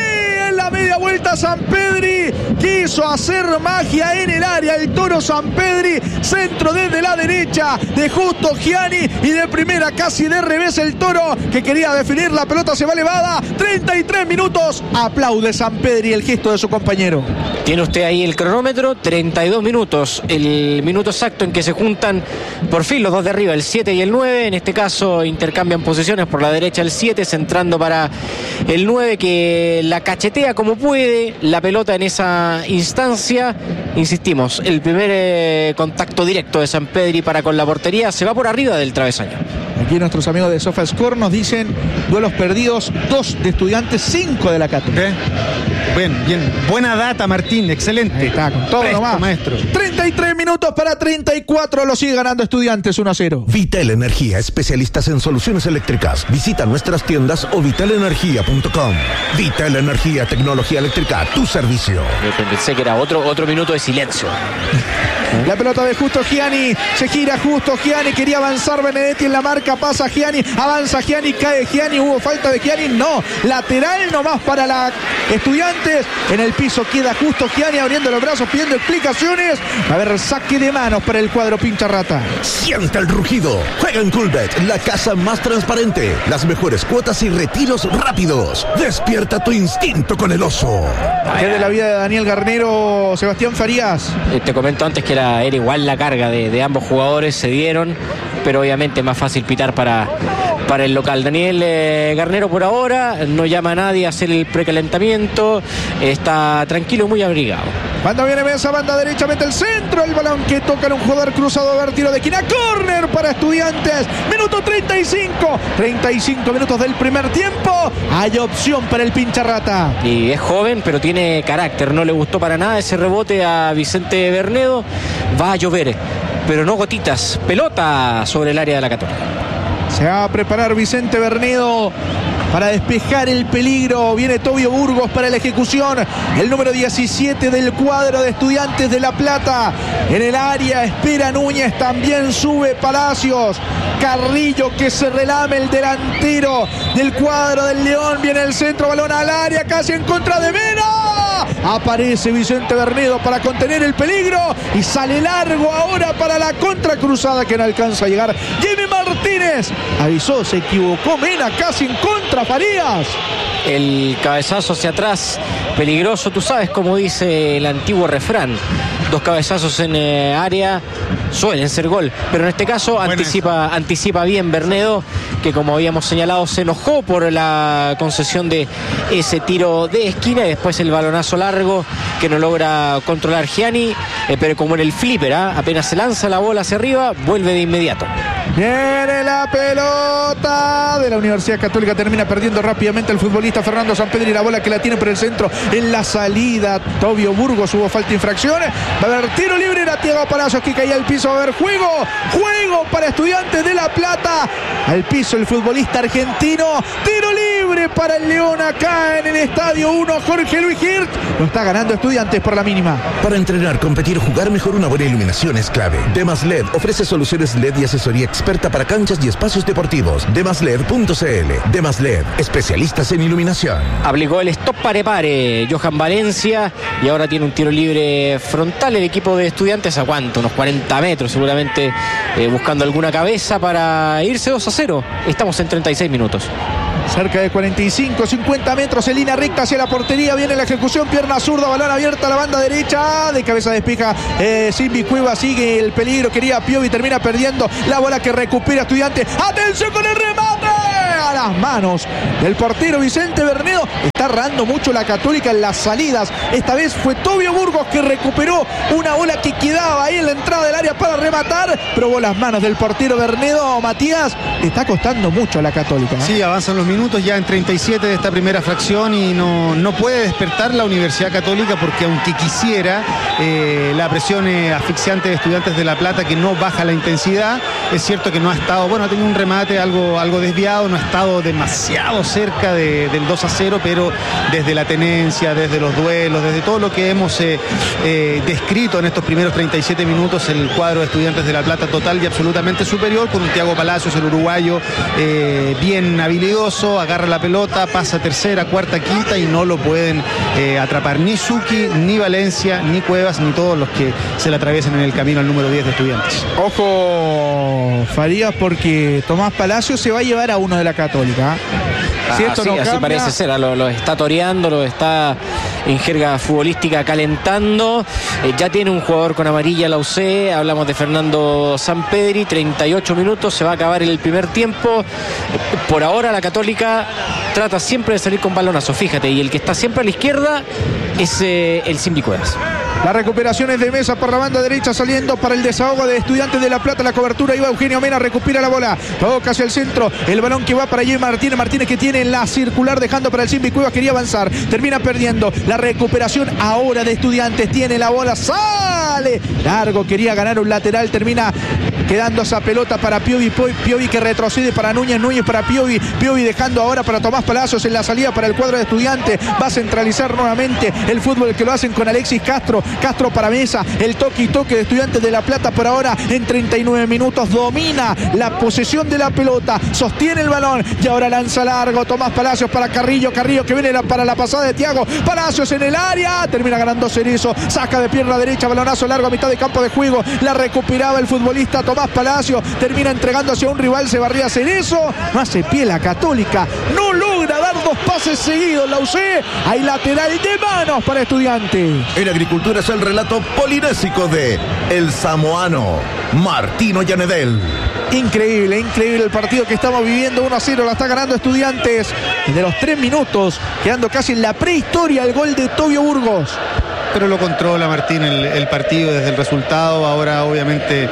En la media vuelta Sampedri quiso hacer magia en el área, el Toro Sampedri, centro desde la derecha de Justo Gianni y de primera casi de revés el Toro que quería definir, la pelota se va elevada, 33 minutos, aplaude Sampedri el gesto de su compañero. Tiene usted ahí el cronómetro, 32 minutos, el minuto exacto en que se juntan por fin los dos de arriba, el 7 y el 9, en este caso intercambian posiciones, por la derecha el 7, centrando para el 9 que la cachetea como puede, la pelota en esa instancia, insistimos, el primer contacto directo de Sampedri para con la portería, se va por arriba del travesaño. Aquí nuestros amigos de SofaScore nos dicen duelos perdidos, 2 de Estudiantes, 5 de la Católica. Bien, buena data Martín, excelente. Ahí está, con todo nomás. Maestro. 33 minutos para 34, lo sigue ganando Estudiantes 1-0. Vital Energía, especialistas en soluciones eléctricas. Visita nuestras tiendas o vitalenergia.com. Vital Energía, tecnología eléctrica, tu servicio. Yo pensé que era otro minuto de silencio. La pelota de Justo Gianni, se gira Justo Gianni, quería avanzar Benedetti en la marca, pasa Gianni, avanza Gianni, cae Gianni, hubo falta de Gianni, no, lateral nomás para la Estudiantes, en el piso queda Justo Gianni abriendo los brazos, pidiendo explicaciones, va a haber saque de manos para el cuadro Pincharrata. Siente el rugido, juega en Coolbet, la casa más transparente, las mejores cuotas y retiros rápidos, despierta tu instinto con el oso. ¿Qué de la vida de Daniel Garnero, Sebastián Farías? Te comento antes que era igual la carga de ambos jugadores, se dieron, pero obviamente más fácil pitar para el local. Daniel Garnero por ahora no llama a nadie a hacer el precalentamiento, está tranquilo, muy abrigado. Cuando viene Mesa, banda derecha, mete el centro, el balón que toca en un jugador cruzado, a ver, tiro de esquina, córner para Estudiantes, minuto 35 minutos del primer tiempo, hay opción para el Pincharrata. Y es joven, pero tiene carácter, no le gustó para nada ese rebote a Vicente Bernedo, va a llover, pero no gotitas, pelota sobre el área de la Católica. Se va a preparar Vicente Bernedo para despejar el peligro. Viene Tobio Burgos para la ejecución. El número 17 del cuadro de Estudiantes de La Plata. En el área espera Núñez. También sube Palacios. Carrillo que se relame, el delantero del cuadro del León. Viene el centro, balón al área, casi en contra de Mena. Aparece Vicente Bernedo para contener el peligro. Y sale largo ahora para la contracruzada que no alcanza a llegar. Jimmy Martínez avisó, se equivocó Mena, casi en contra Farías. El cabezazo hacia atrás, peligroso, tú sabes cómo dice el antiguo refrán. 2 cabezazos en área suelen ser gol, pero en este caso anticipa bien Bernedo, que como habíamos señalado se enojó por la concesión de ese tiro de esquina y después el balonazo largo que no logra controlar Gianni, pero como en el flipper, apenas se lanza la bola hacia arriba, vuelve de inmediato. Viene la pelota de la Universidad Católica, termina perdiendo rápidamente el futbolista Fernando Sampedri, la bola que la tiene por el centro en la salida. Tobio Burgos, hubo falta de infracciones, va a haber tiro libre, era Thiago Palacios que caía al piso, va a haber juego para Estudiantes de La Plata, al piso el futbolista argentino, tiro libre libre para el León acá en el Estadio 1. Jorge Luis Hirt. Lo está ganando Estudiantes por la mínima. Para entrenar, competir, jugar mejor, una buena iluminación es clave. Demas LED ofrece soluciones LED y asesoría experta para canchas y espacios deportivos. Demasled.cl. Demas LED, especialistas en iluminación. Aplicó el stop pare Johan Valencia y ahora tiene un tiro libre frontal el equipo de Estudiantes. ¿A cuánto? Unos 40 metros seguramente, buscando alguna cabeza para irse 2-0. Estamos en 36 minutos. Cerca de 45, 50 metros en línea recta hacia la portería. Viene la ejecución, pierna zurda, balón abierta a la banda derecha. De cabeza despeja Simbi Cueva, sigue el peligro. Quería Piovi, termina perdiendo la bola que recupera Estudiantes. ¡Atención con el remate! A las manos del portero Vicente Bernedo. Está errando mucho la Católica en las salidas. Esta vez fue Tobio Burgos que recuperó una bola que quedaba ahí en la entrada del área para rematar. Probó las manos del portero Bernedo. Matías, le está costando mucho a la Católica, ¿no? Sí, avanzan los minutos ya en 37 de esta primera fracción y no puede despertar la Universidad Católica, porque aunque quisiera, la presión asfixiante de Estudiantes de La Plata, que no baja la intensidad. Es cierto que no ha estado, bueno, ha tenido un remate algo desviado, no ha estado demasiado cerca del 2-0, pero desde la tenencia, desde los duelos, desde todo lo que hemos descrito en estos primeros 37 minutos, el cuadro de Estudiantes de La Plata total y absolutamente superior, con un Thiago Palacios, el uruguayo, bien habilidoso, agarra la pelota, pasa tercera, cuarta, quinta y no lo pueden atrapar ni Zucchi, ni Valencia, ni Cuevas, ni todos los que se le atraviesen en el camino al número 10 de Estudiantes. Ojo, Farías, porque Tomás Palacios se va a llevar a uno de la Católica. Si esto no así cambia... parece ser, lo está toreando, lo está en jerga futbolística calentando. Ya tiene un jugador con amarilla la UC. Hablamos de Fernando Sampedri. 38 minutos, se va a acabar el primer tiempo. Por ahora la Católica trata siempre de salir con balonazo, fíjate, y el que está siempre a la izquierda es el Simbi Cuevas. La recuperación es de Mesa por la banda derecha, saliendo para el desahogo de Estudiantes de La Plata. La cobertura iba Eugenio Mena, recupera la bola, toca hacia el centro, el balón que va para allí Martínez que tiene la circular, dejando para el Simbi Cuevas, quería avanzar, termina perdiendo. La recuperación ahora de Estudiantes, tiene la bola, sale largo, quería ganar un lateral, termina quedando esa pelota para Piovi que retrocede para Núñez para Piovi dejando ahora para Tomás Palacios en la salida para el cuadro de Estudiantes. Va a centralizar nuevamente el fútbol, que lo hacen con Alexis Castro para Mesa, el toque y toque de Estudiantes de La Plata por ahora en 39 minutos, domina la posesión de la pelota, sostiene el balón y ahora lanza largo Tomás Palacios para Carrillo que viene para la pasada de Thiago Palacios en el área, termina ganando Cerezo, saca de pierna derecha, balonazo largo a mitad de campo de juego, la recuperaba el futbolista Tomás Palacios, termina entregando hacia un rival, se barría Cerezo, no hace pie la Católica, no logra dar dos pases seguidos la UC, hay lateral de manos para Estudiantes. En agricultura es el relato polinésico de el samoano Martino Llanedel. Increíble el partido que estamos viviendo. 1-0, la está ganando Estudiantes desde los 3 minutos, quedando casi en la prehistoria el gol de Tobio Burgos. Pero lo controla Martín el partido desde el resultado. Ahora obviamente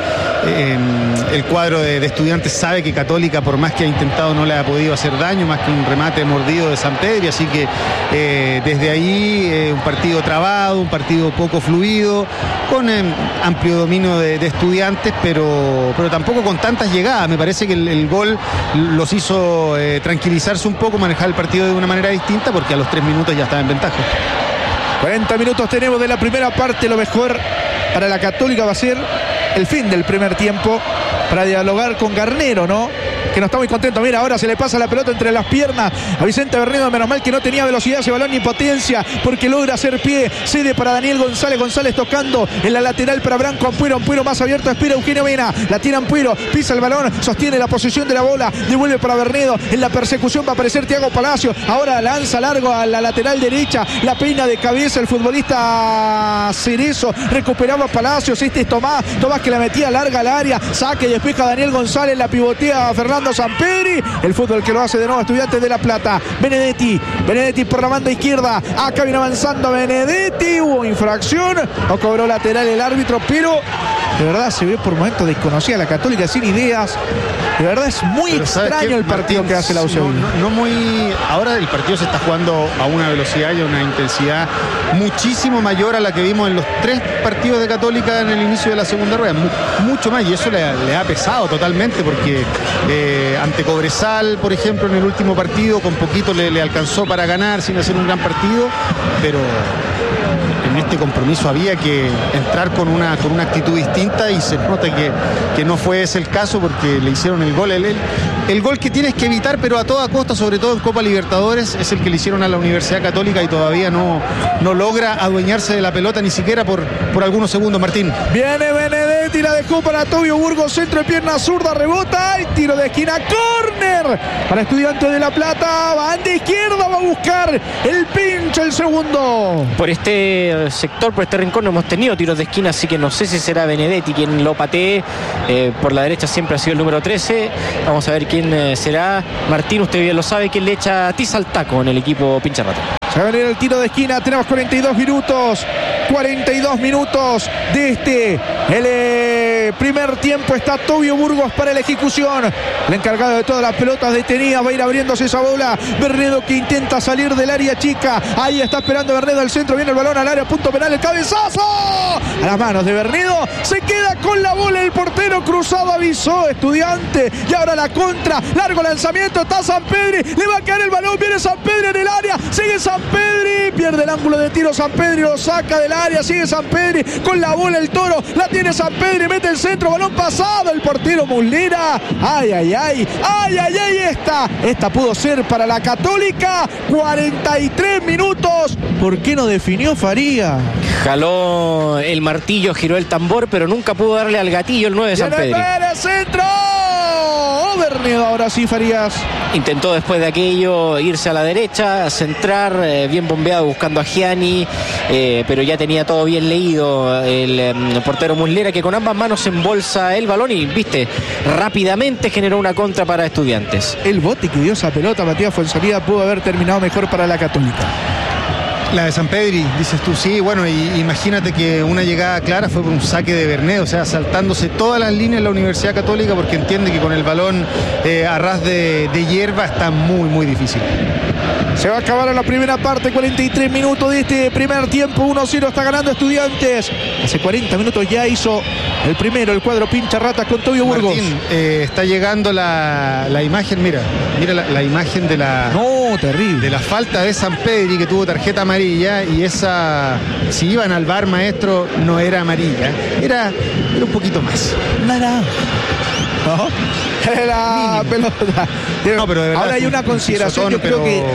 el cuadro de Estudiantes sabe que Católica, por más que ha intentado, no le ha podido hacer daño, más que un remate mordido de Sampedri, así que desde ahí un partido trabado, un partido poco fluido, con amplio dominio de Estudiantes, pero tampoco con tantas llegadas. Me parece que el gol los hizo tranquilizarse un poco, manejar el partido de una manera distinta, porque a los 3 minutos ya estaba en ventaja. 40 minutos tenemos de la primera parte. Lo mejor para la Católica va a ser el fin del primer tiempo, para dialogar con Garnero, ¿no? Que no está muy contento. Mira, ahora se le pasa la pelota entre las piernas a Vicente Bernedo. Menos mal que no tenía velocidad ese balón ni potencia, porque logra hacer pie. Cede para Daniel González tocando en la lateral para Branco Ampuero más abierto, espera Eugenio Mena, la tira Ampuero, pisa el balón, sostiene la posesión de la bola, devuelve para Bernedo. En la persecución va a aparecer Thiago Palacios, ahora lanza largo a la lateral derecha, la peina de cabeza el futbolista Cerezo, recuperaba Palacios, este es Tomás que la metía larga al área, saque y despeja Daniel González, la pivotea a Fernando Sampedri, el fútbol que lo hace de nuevo Estudiantes de La Plata. Benedetti por la banda izquierda, acá viene avanzando Benedetti, hubo infracción, no cobró lateral el árbitro, pero De verdad se ve por momentos desconocida la Católica, sin ideas. De verdad es muy extraño el partido que hace la UCB. Ahora el partido se está jugando a una velocidad y a una intensidad muchísimo mayor a la que vimos en los 3 partidos de Católica en el inicio de la segunda rueda. Mucho más, y eso le ha pesado totalmente, porque ante Cobresal, por ejemplo, en el último partido, con poquito le alcanzó para ganar sin hacer un gran partido, pero en este compromiso había que entrar con una actitud distinta, y se nota que no fue ese el caso, porque le hicieron el gol. El gol que tienes que evitar, pero a toda costa, sobre todo en Copa Libertadores, es el que le hicieron a la Universidad Católica, y todavía no logra adueñarse de la pelota ni siquiera por algunos segundos. Martín. Viene Benedetti, la dejó para Tobio Burgos, centro de pierna zurda, rebota y tiro de esquina, córner para Estudiantes de La Plata. Banda izquierda, va a buscar el pincho, el segundo. Por este sector, por este rincón, no hemos tenido tiros de esquina, así que no sé si será Benedetti quien lo patee. Por la derecha siempre ha sido el número 13. Vamos a ver quién será. Martín, usted bien lo sabe, quién le echa tiza al taco en el equipo Pincharrata. Se va a venir el tiro de esquina. Tenemos 42 minutos. 42 minutos de el primer tiempo. Está Tobio Burgos para la ejecución. El encargado de todas las pelotas detenidas. Va a ir abriéndose esa bola. Bernedo que intenta salir del área chica. Ahí está esperando Bernedo al centro. Viene el balón al área. Punto penal. El cabezazo. A las manos de Bernedo. Se queda con la bola. El portero cruzado avisó. Estudiante. Y ahora la contra. Largo lanzamiento. Está Sampedri. Le va a quedar el balón. Viene Sampedri en el área. Sigue Sampedri. Pierde el ángulo de tiro. Sampedri lo saca del área. Sigue Sampedri con la bola. El Toro. La tiene Sampedri. Mete el centro. Balón pasado. El portero Muslera. Ay, ay, ay. Ay, ay, ay. Esta pudo ser para la Católica. 43 minutos. ¿Por qué no definió Faría? Jaló el martillo, giró el tambor, pero nunca pudo darle al gatillo el 9 de Sampedri. ¡Viene el centro! Bernedo, ahora sí, Farías. Intentó después de aquello irse a la derecha, centrar, bien bombeado buscando a Gianni, pero ya tenía todo bien leído el portero Muslera, que con ambas manos embolsa el balón y, viste, rápidamente generó una contra para Estudiantes. El bote que dio esa pelota, Matías Fuenzalida, pudo haber terminado mejor para la Católica. La de Sampedri, dices tú, sí, bueno, y imagínate que una llegada clara fue por un saque de Bernedo, o sea, saltándose todas las líneas en la Universidad Católica, porque entiende que con el balón a ras de hierba está muy, muy difícil. Se va a acabar la primera parte, 43 minutos de este primer tiempo, 1-0 está ganando Estudiantes. Hace 40 minutos ya hizo el primero, el cuadro Pincharrata con Tobio Burgos. Martín, está llegando la imagen, mira la imagen de la... No, terrible. De la falta de Sampedri, que tuvo tarjeta amarilla, y esa, si iban al VAR, maestro, no era amarilla, era un poquito más. Naranja. ¿No? La pelota. No, pero de verdad, ahora hay una consideración, yo creo que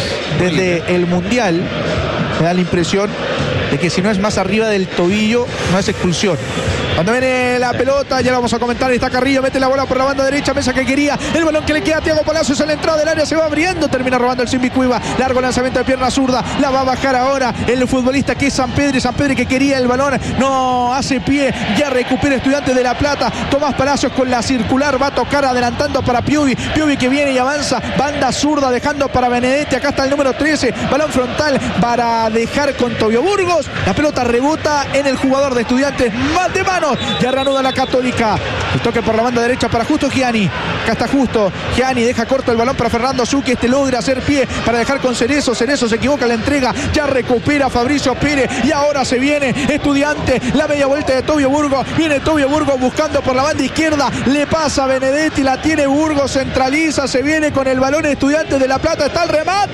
desde el Mundial me da la impresión de que si no es más arriba del tobillo, no es expulsión. Cuando viene la pelota, ya lo vamos a comentar, está Carrillo, mete la bola por la banda derecha, Mesa que quería, el balón que le queda a Thiago Palacios a la entrada del área, se va abriendo, termina robando el Simbi Cuiva, largo lanzamiento de pierna zurda, la va a bajar ahora el futbolista que es Sampedri que quería el balón, no hace pie, ya recupera Estudiantes de La Plata, Tomás Palacios con la circular, va a tocar adelantando para Piovi que viene y avanza, banda zurda dejando para Benedetti, acá está el número 13, balón frontal para dejar con Tobio Burgos, la pelota rebota en el jugador de Estudiantes, más de mano. Ya reanuda la Católica. El toque por la banda derecha para Justo Gianni. Acá está Justo. Gianni deja corto el balón para Fernando Zucchi. Logra hacer pie para dejar con Cerezo. Cerezo se equivoca en la entrega. Ya recupera Fabricio Pérez. Y ahora se viene Estudiante. La media vuelta de Tobio Burgos. Viene Tobio Burgos buscando por la banda izquierda. Le pasa a Benedetti. La tiene Burgos. Centraliza. Se viene con el balón Estudiantes de La Plata. Está el remate.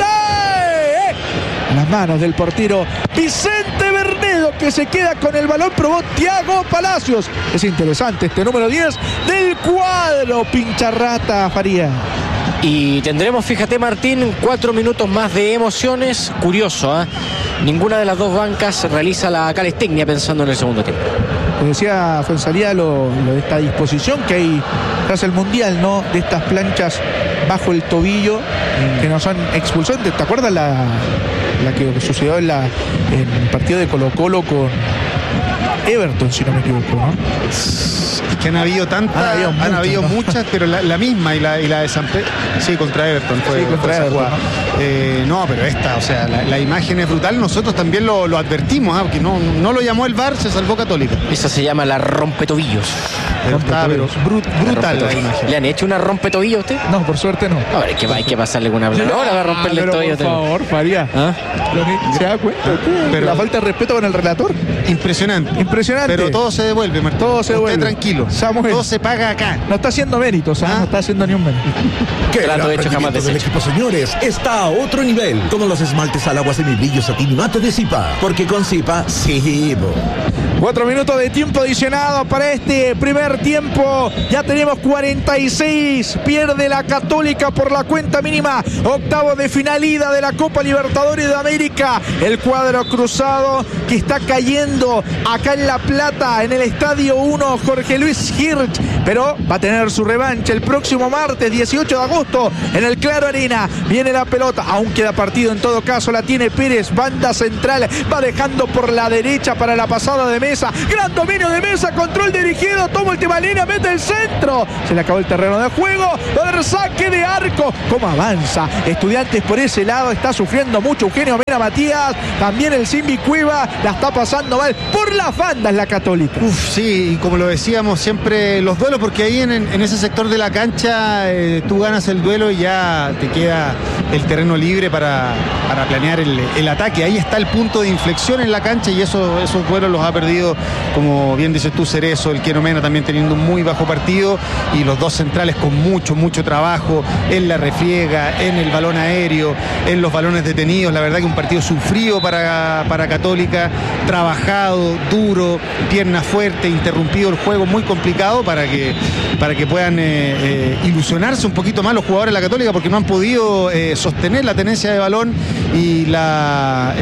En las manos del portero Vicente Bernedo, que se queda con el balón. Probó Thiago Palacios. Es interesante este número 10 del cuadro Pincharrata, Faría. Y tendremos, fíjate Martín, 4 minutos más de emociones. Curioso, ¿eh? Ninguna de las dos bancas realiza la calistecnia pensando en el segundo tiempo. Como decía Fuenzalida, lo de esta disposición que hay tras el Mundial, ¿no? De estas planchas bajo el tobillo que no son expulsión. ¿Te acuerdas la que sucedió en el partido de Colo-Colo Everton, si no me equivoco, ¿no? Que han habido tantas, han habido muchas, pero la misma y la de San Pedro. Sí, contra Everton fue, sí, contra esa Everton, jugada. No, pero esta, o sea, la imagen es brutal. Nosotros también lo advertimos, porque no lo llamó el VAR, se salvó Católica. Esa se llama la rompetobillos. Pero brutal la imagen. ¿Le han hecho una rompetobillo a usted? No, por suerte no. Ahora hay que pasarle con una blanda. Ahora va a romperle el tobillo. Por favor, Faría. ¿Se da cuenta usted? Pero la falta de respeto con el relator. Impresionante. Pero todo se devuelve, Martín. Todo se devuelve. Usted tranquilo. Samuel. Todo se paga acá. No está haciendo méritos, no está haciendo ni un mérito. Que el Trato hecho jamás del deshecho. equipo, señores, está a otro nivel. Como los esmaltes al agua semibrillo satín y mate de Zipa. Porque con Zipa, sí. 4 minutos de tiempo adicionado para este primer tiempo. Ya tenemos 46. Pierde la Católica por la cuenta mínima. Octavo de final, ida de la Copa Libertadores de América. El cuadro cruzado que está cayendo acá en La Plata, en el Estadio 1 Jorge Luis Hirsch. Pero va a tener su revancha el próximo martes 18 de agosto en el Claro Arena. Viene la pelota, aún queda partido en todo caso. La tiene Pérez, banda central. Va dejando por la derecha para la pasada de Mesa. Gran dominio de Mesa, control dirigido. Toma última línea, mete el centro. Se le acabó el terreno de juego. Va a haber saque de arco. ¿Cómo avanza? Estudiantes por ese lado. Está sufriendo mucho Eugenio Mena Matías. También el Simbi Cueva la está pasando mal. Por las bandas la Católica. Sí, y como lo decíamos siempre, los duelos, porque ahí en ese sector de la cancha tú ganas el duelo y ya te queda el terreno libre para planear el ataque. Ahí está el punto de inflexión en la cancha y esos duelos los ha perdido, como bien dices tú, Cerezo, el Quiero Mena también teniendo un muy bajo partido, y los dos centrales con mucho trabajo en la refriega, en el balón aéreo, en los balones detenidos. La verdad que un partido sufrido para Católica, trabajado, duro, pierna fuerte, interrumpido el juego, muy complicado para que puedan ilusionarse un poquito más los jugadores de la Católica, porque no han podido sostener la tenencia de balón y la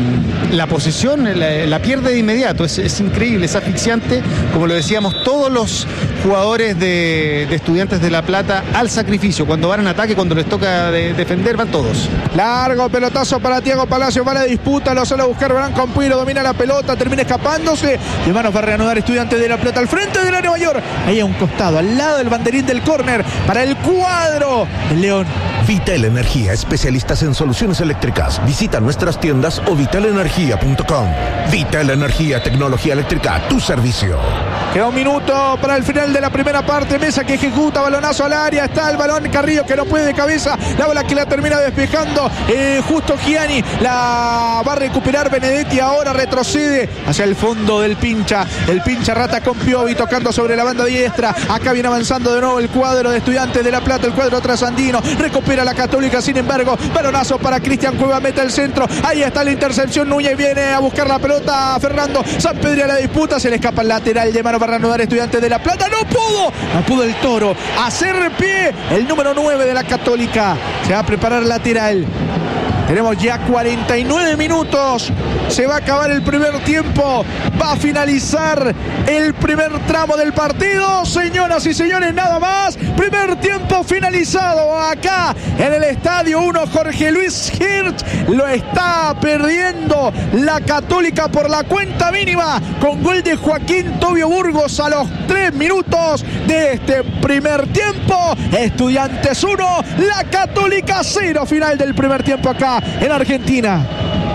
posesión la pierde de inmediato. Es increíble, es asfixiante. Como lo decíamos, todos los jugadores de Estudiantes de La Plata al sacrificio. Cuando van en ataque, cuando les toca defender, van todos. Largo pelotazo para Thiago Palacio, va a la disputa, lo sale a buscar Branco Ampuero, domina la pelota, termina escapándose. De manos va a reanudar Estudiantes de La Plata al frente del área mayor. Ahí a un costado, al lado del banderín del córner, para el cuadro del León. Vital Energía, especialistas en soluciones eléctricas. Visita nuestras tiendas o vitalenergia.com. Vital Energía, tecnología eléctrica a tu servicio. Queda un minuto para el final de la primera parte. Mesa que ejecuta, balonazo al área. Está el balón, Carrillo que no puede de cabeza. La bola que la termina despejando. Justo Gianni. La va a recuperar Benedetti. Ahora retrocede hacia el fondo del pincha. El pincha rata con Piovi tocando sobre la banda diestra. Acá viene avanzando de nuevo el cuadro de Estudiantes de La Plata. El cuadro trasandino. Recupera la Católica, sin embargo. Balonazo para Cristian Cueva. Mete el centro. Ahí está la intercepción. Núñez viene a buscar la pelota. Fernando Sampedri a la disputa. Se le escapa el lateral de mano para reanudar Estudiantes de La Plata. No pudo el Toro hacer pie. El número 9 de la Católica se va a preparar lateral. Tenemos ya 49 minutos. Se va a acabar el primer tiempo. Va a finalizar el primer tramo del partido. Señoras y señores, nada más. Primer tiempo finalizado acá en el Estadio 1 Jorge Luis Hirsch. Lo está perdiendo la Católica por la cuenta mínima con gol de Joaquín Tobio Burgos a los 3 minutos de este primer tiempo. Estudiantes 1, la Católica 0. Final del primer tiempo acá en Argentina.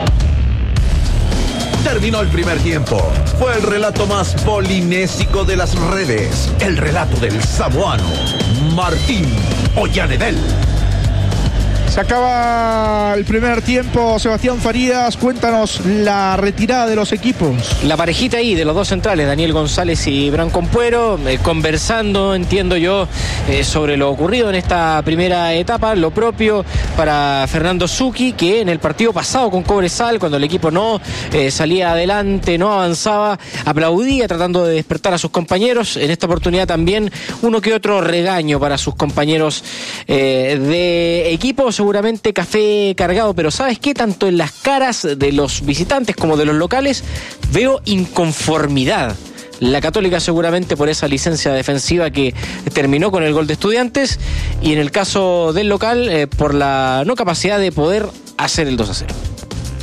Terminó el primer tiempo. Fue el relato más polinésico de las redes. El relato del samoano Martín Ollanedel. Se acaba el primer tiempo. Sebastián Farías, cuéntanos la retirada de los equipos. La parejita ahí de los dos centrales, Daniel González y Branco Ampuero, conversando, entiendo yo, sobre lo ocurrido en esta primera etapa. Lo propio para Fernando Zucchi, que en el partido pasado con Cobresal, cuando el equipo no salía adelante, no avanzaba, aplaudía tratando de despertar a sus compañeros. En esta oportunidad también uno que otro regaño para sus compañeros de equipo. Seguramente café cargado, pero ¿sabes qué? Tanto en las caras de los visitantes como de los locales veo inconformidad. La Católica seguramente por esa licencia defensiva que terminó con el gol de Estudiantes, y en el caso del local por la no capacidad de poder hacer el 2-0.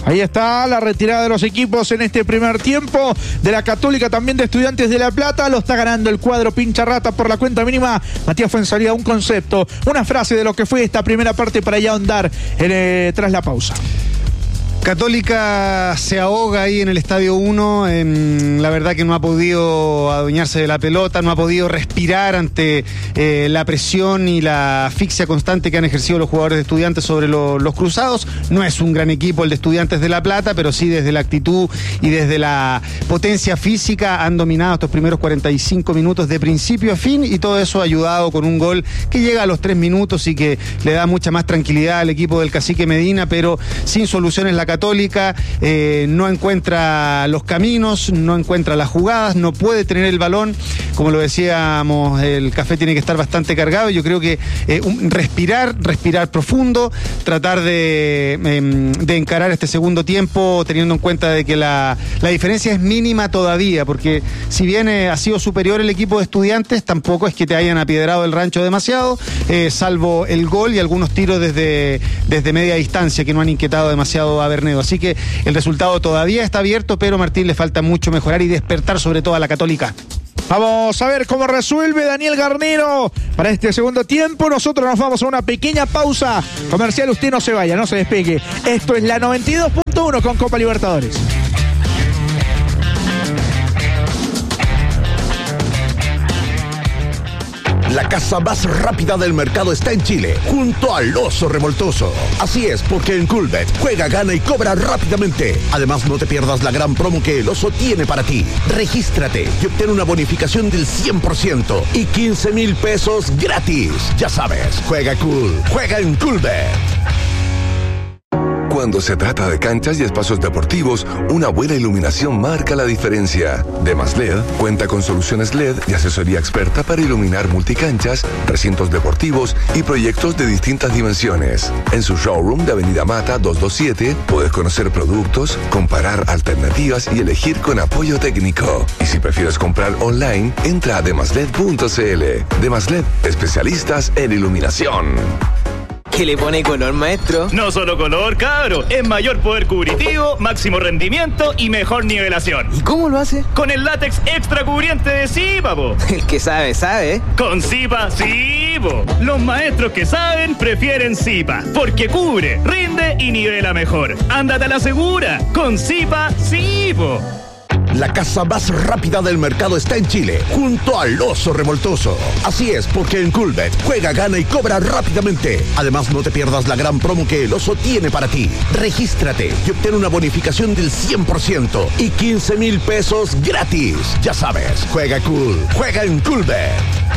Ahí está la retirada de los equipos en este primer tiempo de la Católica, también de Estudiantes de La Plata. Lo está ganando el cuadro Pincharrata por la cuenta mínima. Matías Fuenzalía, un concepto, una frase de lo que fue esta primera parte para ya ahondar tras la pausa. Católica se ahoga ahí en el Estadio 1, la verdad que no ha podido adueñarse de la pelota, no ha podido respirar ante la presión y la asfixia constante que han ejercido los jugadores de Estudiantes sobre los cruzados. No es un gran equipo el de Estudiantes de La Plata, pero sí desde la actitud y desde la potencia física han dominado estos primeros 45 minutos de principio a fin, y todo eso ha ayudado con un gol que llega a los 3 minutos y que le da mucha más tranquilidad al equipo del Cacique Medina, pero sin soluciones la Católica no encuentra los caminos, no encuentra las jugadas, no puede tener el balón. Como lo decíamos, el café tiene que estar bastante cargado. Yo creo que respirar profundo, tratar de encarar este segundo tiempo teniendo en cuenta de que la diferencia es mínima todavía, porque si bien ha sido superior el equipo de Estudiantes, tampoco es que te hayan apiedrado el rancho demasiado, salvo el gol y algunos tiros desde media distancia que no han inquietado demasiado a Bernedo. Así que el resultado todavía está abierto, pero Martín le falta mucho mejorar y despertar sobre todo a la Católica. Vamos a ver cómo resuelve Daniel Garnero para este segundo tiempo. Nosotros nos vamos a una pequeña pausa comercial. Usted no se vaya, no se despegue. Esto es la 92.1 con Copa Libertadores. La casa más rápida del mercado está en Chile, junto al Oso Revoltoso. Así es, porque en Coolbet juega, gana y cobra rápidamente. Además, no te pierdas la gran promo que el Oso tiene para ti. Regístrate y obtén una bonificación del 100% y 15,000 pesos gratis. Ya sabes, juega cool, juega en Coolbet. Cuando se trata de canchas y espacios deportivos, una buena iluminación marca la diferencia. Demasled cuenta con soluciones LED y asesoría experta para iluminar multicanchas, recintos deportivos y proyectos de distintas dimensiones. En su showroom de Avenida Mata 227 puedes conocer productos, comparar alternativas y elegir con apoyo técnico. Y si prefieres comprar online, entra a demasled.cl. Demasled, especialistas en iluminación. ¿Qué le pone color, maestro? No solo color, cabro. Es mayor poder cubritivo, máximo rendimiento y mejor nivelación. ¿Y cómo lo hace? Con el látex extra cubriente de Zipa, po. El que sabe, sabe. Con Zipa, sí, po. Los maestros que saben prefieren Zipa, porque cubre, rinde y nivela mejor. Ándate a la segura. Con Zipa, sí, po. La casa más rápida del mercado está en Chile, junto al Oso Revoltoso. Así es, porque en Coolbet juega, gana y cobra rápidamente. Además, no te pierdas la gran promo que el Oso tiene para ti. Regístrate y obtén una bonificación del 100% y 15,000 pesos gratis. Ya sabes, juega cool, juega en Coolbet.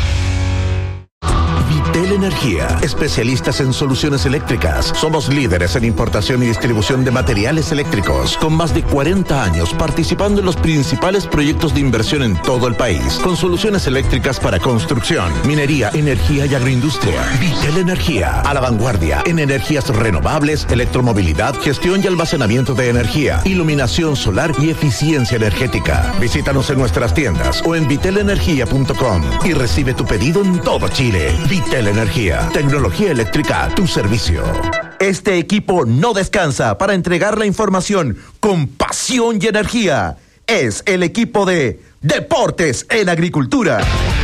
Vitel Energía, especialistas en soluciones eléctricas. Somos líderes en importación y distribución de materiales eléctricos, con más de 40 años participando en los principales proyectos de inversión en todo el país, con soluciones eléctricas para construcción, minería, energía y agroindustria. Vitel Energía, a la vanguardia en energías renovables, electromovilidad, gestión y almacenamiento de energía, iluminación solar y eficiencia energética. Visítanos en nuestras tiendas o en vitelenergia.com y recibe tu pedido en todo Chile. Vitel Energía, tecnología eléctrica a tu servicio. Este equipo no descansa para entregar la información con pasión y energía. Es el equipo de Deportes en Agricultura.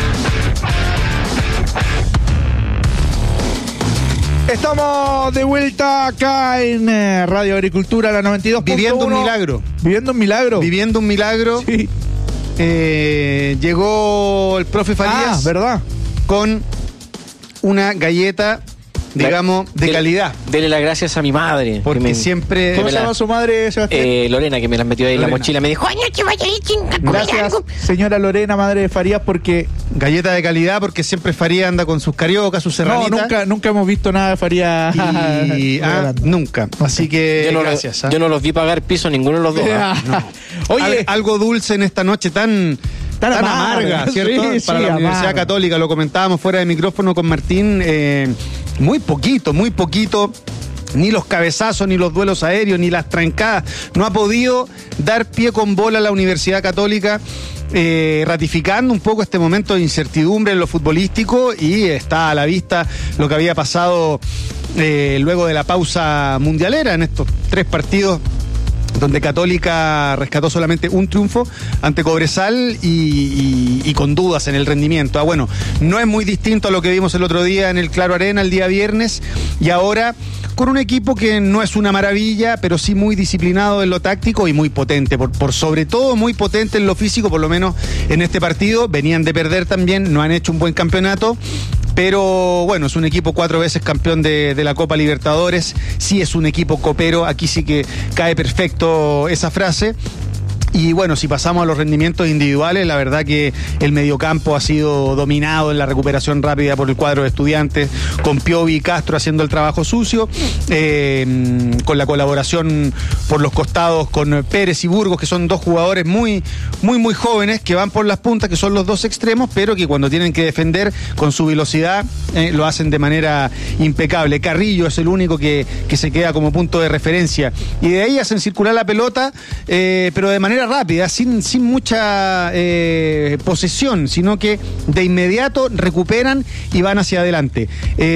Estamos de vuelta acá en Radio Agricultura, la 92.1. Viviendo un milagro. ¿Viviendo un milagro? Viviendo un milagro. Sí. Llegó el profe Farías. ¿Verdad? Con una galleta, digamos, de calidad. Dele las gracias a mi madre. Porque siempre... ¿Cómo se llama su madre, Sebastián? Lorena, que me las metió ahí en la mochila. Me dijo, ay, no te vayas a comer Gracias, algo. señora Lorena, madre de Farías, porque... Galleta de calidad, porque siempre Farías anda con sus cariocas, sus serranitas. No, nunca hemos visto nada de Farías. Nunca. Así que gracias. Yo no los vi pagar piso ninguno de los dos. No. Oye, algo dulce en esta noche tan amarga, ¿cierto? Sí, para la Universidad Católica, lo comentábamos fuera de micrófono con Martín, muy poquito, ni los cabezazos, ni los duelos aéreos, ni las trancadas, no ha podido dar pie con bola a la Universidad Católica, ratificando un poco este momento de incertidumbre en lo futbolístico, y está a la vista lo que había pasado luego de la pausa mundialera en estos 3 partidos donde Católica rescató solamente un triunfo ante Cobresal y con dudas en el rendimiento. Bueno, no es muy distinto a lo que vimos el otro día en el Claro Arena, el día viernes, y ahora con un equipo que no es una maravilla, pero sí muy disciplinado en lo táctico y muy potente, por sobre todo muy potente en lo físico, por lo menos en este partido. Venían de perder también, no han hecho un buen campeonato, pero bueno, es un equipo 4 veces campeón de la Copa Libertadores, sí es un equipo copero, aquí sí que cae perfecto esa frase. Y bueno, si pasamos a los rendimientos individuales, la verdad que el mediocampo ha sido dominado en la recuperación rápida por el cuadro de Estudiantes, con Piovi y Castro haciendo el trabajo sucio, con la colaboración por los costados con Pérez y Burgos, que son dos jugadores muy jóvenes, que van por las puntas, que son los dos extremos, pero que cuando tienen que defender con su velocidad, lo hacen de manera impecable. Carrillo es el único que se queda como punto de referencia. Y de ahí hacen circular la pelota, pero de manera rápida, sin mucha posesión, sino que de inmediato recuperan y van hacia adelante.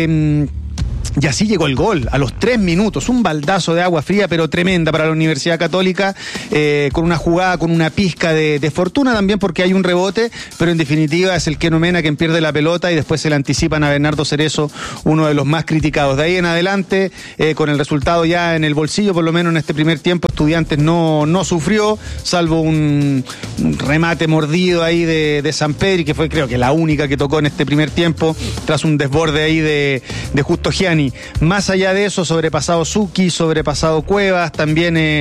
Y así llegó el gol, a los 3 minutos, un baldazo de agua fría, pero tremenda para la Universidad Católica, con una jugada, con una pizca de fortuna también, porque hay un rebote, pero en definitiva es el Keno Mena quien pierde la pelota y después se le anticipan a Bernardo Cerezo, uno de los más criticados. De ahí en adelante, con el resultado ya en el bolsillo, por lo menos en este primer tiempo, Estudiantes no sufrió, salvo un remate mordido ahí de Sampedri, que fue creo que la única que tocó en este primer tiempo, tras un desborde ahí de Justo Gianni. Más allá de eso, sobrepasado Zucchi, sobrepasado Cuevas, también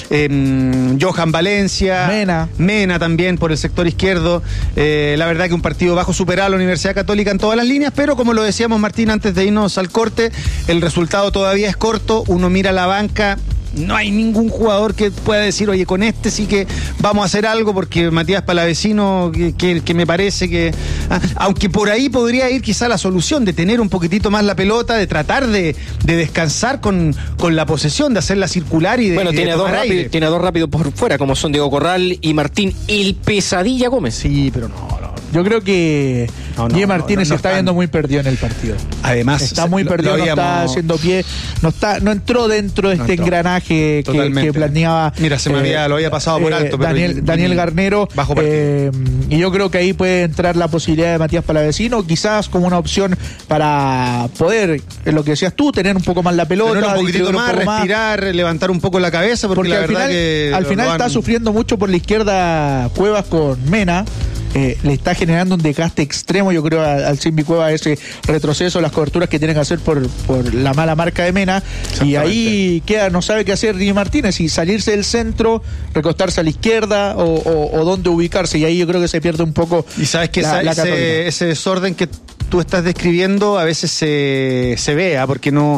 Johan Valencia, Mena también por el sector izquierdo. La verdad que un partido bajo superado a la Universidad Católica en todas las líneas, pero como lo decíamos, Martín, antes de irnos al corte, el resultado todavía es corto. Uno mira la banca, no hay ningún jugador que pueda decir, oye, con este sí que vamos a hacer algo, porque Matías Palavecino, que me parece que, aunque por ahí podría ir quizá la solución de tener un poquitito más la pelota, de tratar de descansar con la posesión, de hacerla circular y de... Bueno, tiene dos rápidos por fuera, como son Diego Corral y Martín el Pesadilla Gómez. Sí, pero no. Yo creo que Diego Martínez se está viendo muy perdido en el partido. Además, está muy perdido, no está haciendo pie, no entró dentro de este engranaje que planeaba. Mira, lo había pasado por alto, pero Daniel Garnero. Bajo partido. Y yo creo que ahí puede entrar la posibilidad de Matías Palavecino, quizás como una opción para poder, lo que decías tú, tener un poco más la pelota, tener un poquitito más, respirar, levantar un poco la cabeza, porque la verdad que al final está sufriendo mucho por la izquierda Cuevas con Mena. Le está generando un desgaste extremo, yo creo, al Simbi Cueva, ese retroceso, las coberturas que tienen que hacer por la mala marca de Mena, y ahí no sabe qué hacer Diego Martínez, si salirse del centro, recostarse a la izquierda o dónde ubicarse, y ahí yo creo que se pierde un poco. Y sabes que ese desorden que tú estás describiendo a veces se vea, porque no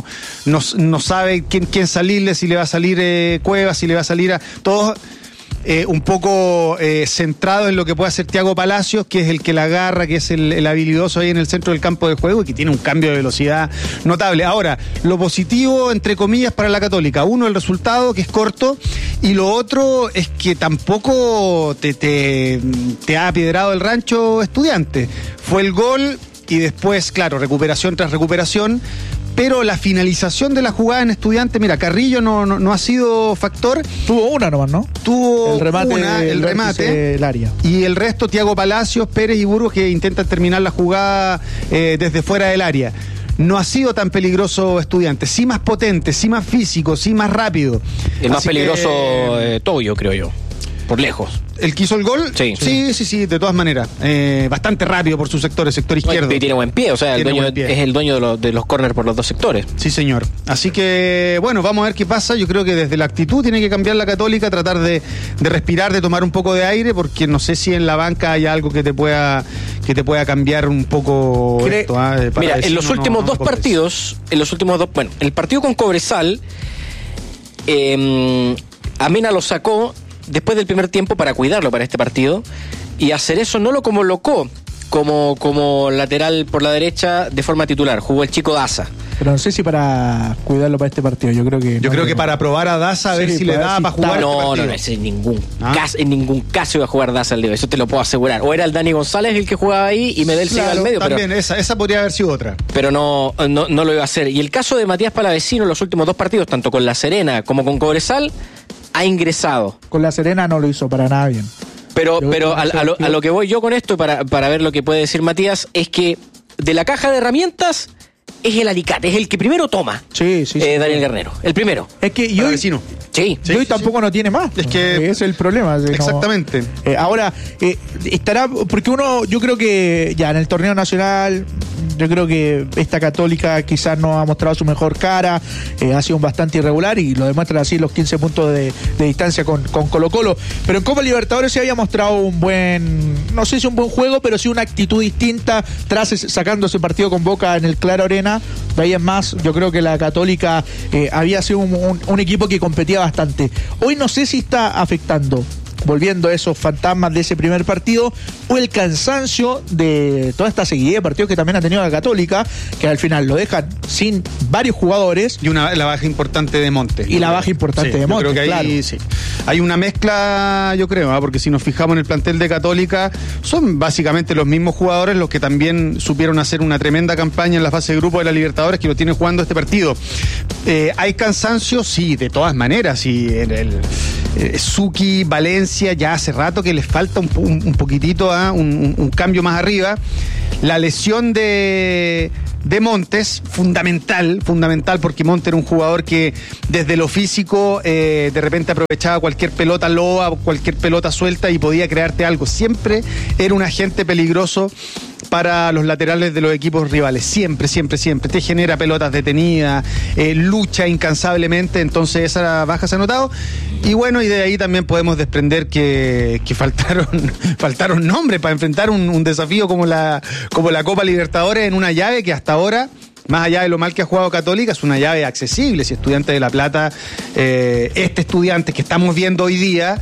sabe quién salirle, si le va a salir Cueva, si le va a salir a todos. Un poco centrado en lo que puede hacer Thiago Palacios, que es el que la agarra, que es el habilidoso ahí en el centro del campo de juego y que tiene un cambio de velocidad notable. Ahora, lo positivo, entre comillas, para la Católica: uno, el resultado, que es corto, y lo otro es que tampoco te ha apiedrado el rancho Estudiantes. Fue el gol y después, claro, recuperación tras recuperación. Pero la finalización de la jugada en Estudiantes, mira, Carrillo no ha sido factor. Tuvo una nomás, ¿no? Tuvo el remate el área. Y el resto, Thiago Palacios, Pérez y Burgos, que intentan terminar la jugada desde fuera del área. No ha sido tan peligroso Estudiantes, sí más potente, sí más físico, sí más rápido. El más peligroso Toyo, creo yo, por lejos. ¿El que hizo el gol? Sí, de todas maneras. Bastante rápido por su sector, el sector izquierdo. Y tiene buen pie, o sea, es el dueño de los córneres por los dos sectores. Sí, señor. Así que, bueno, vamos a ver qué pasa. Yo creo que desde la actitud tiene que cambiar la Católica, tratar de respirar, de tomar un poco de aire, porque no sé si en la banca hay algo que te pueda cambiar un poco esto. Mira, en los últimos dos partidos, bueno, el partido con Cobresal, Amena lo sacó después del primer tiempo para cuidarlo para este partido, y hacer eso no lo colocó como lateral por la derecha de forma titular, jugó el chico Daza. Pero no sé si para cuidarlo para este partido, yo creo que para probar a Daza, a ver si le da para jugar. No, en ningún caso iba a jugar Daza al día, eso te lo puedo asegurar. O era el Dani González el que jugaba ahí y Medel se iba al medio. También, pero esa podría haber sido otra. Pero no lo iba a hacer. Y el caso de Matías Palavecino en los últimos dos partidos, tanto con La Serena como con Cobresal, ha ingresado. Con La Serena no lo hizo para nada bien. Pero a lo que voy yo con esto, para ver lo que puede decir Matías, es que de la caja de herramientas es el alicate, es el que primero toma. Sí. Daniel Garnero, el primero. Es que Para vecino. Sí. Y hoy tampoco no tiene más. Es que ese es el problema. Exactamente. Ahora, estará, porque yo creo que ya en el torneo nacional, yo creo que esta Católica quizás no ha mostrado su mejor cara, ha sido bastante irregular y lo demuestran así los 15 puntos de distancia con Colo-Colo. Pero en Copa Libertadores se había mostrado un buen, no sé si un buen juego, pero sí una actitud distinta sacando ese partido con Boca en el Claro Arena. De ahí en más, yo creo que la Católica había sido un equipo que competía bastante. Hoy no sé si está afectando, volviendo a esos fantasmas de ese primer partido, o el cansancio de toda esta seguidilla de partidos que también ha tenido la Católica, que al final lo dejan sin varios jugadores. Y la baja importante de Montes. Y la baja importante de Montes, yo creo que ahí, claro. Sí. Hay una mezcla, yo creo, porque si nos fijamos en el plantel de Católica, son básicamente los mismos jugadores los que también supieron hacer una tremenda campaña en la fase de grupo de la Libertadores, que lo tienen jugando este partido. ¿Hay cansancio? Sí, de todas maneras. Y el Suki, Valencia, ya hace rato que les falta un poquitito, un cambio más arriba. La lesión de Montes, fundamental, porque Montes era un jugador que desde lo físico de repente aprovechaba cualquier pelota loa, cualquier pelota suelta y podía crearte algo. Siempre era un agente peligroso para los laterales de los equipos rivales, siempre, te genera pelotas detenidas, lucha incansablemente, entonces esa baja se ha notado, y bueno, y de ahí también podemos desprender que faltaron nombres para enfrentar un desafío como la Copa Libertadores en una llave que hasta ahora, más allá de lo mal que ha jugado Católica, es una llave accesible. Si Estudiantes de La Plata, Estudiantes que estamos viendo hoy día,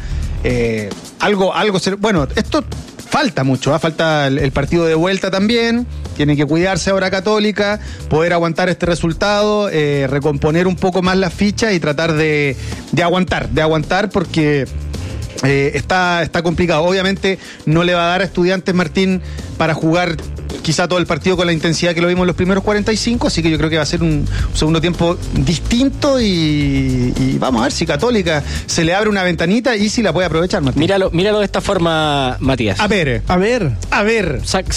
bueno, esto falta mucho, falta el partido de vuelta también, tiene que cuidarse ahora Católica, poder aguantar este resultado, recomponer un poco más las fichas y tratar de aguantar porque está complicado. Obviamente no le va a dar a Estudiantes, Martín, para jugar quizá todo el partido con la intensidad que lo vimos en los primeros 45, así que yo creo que va a ser un segundo tiempo distinto y vamos a ver si Católica se le abre una ventanita y si la puede aprovechar, Martín. Míralo de esta forma, Matías. A ver.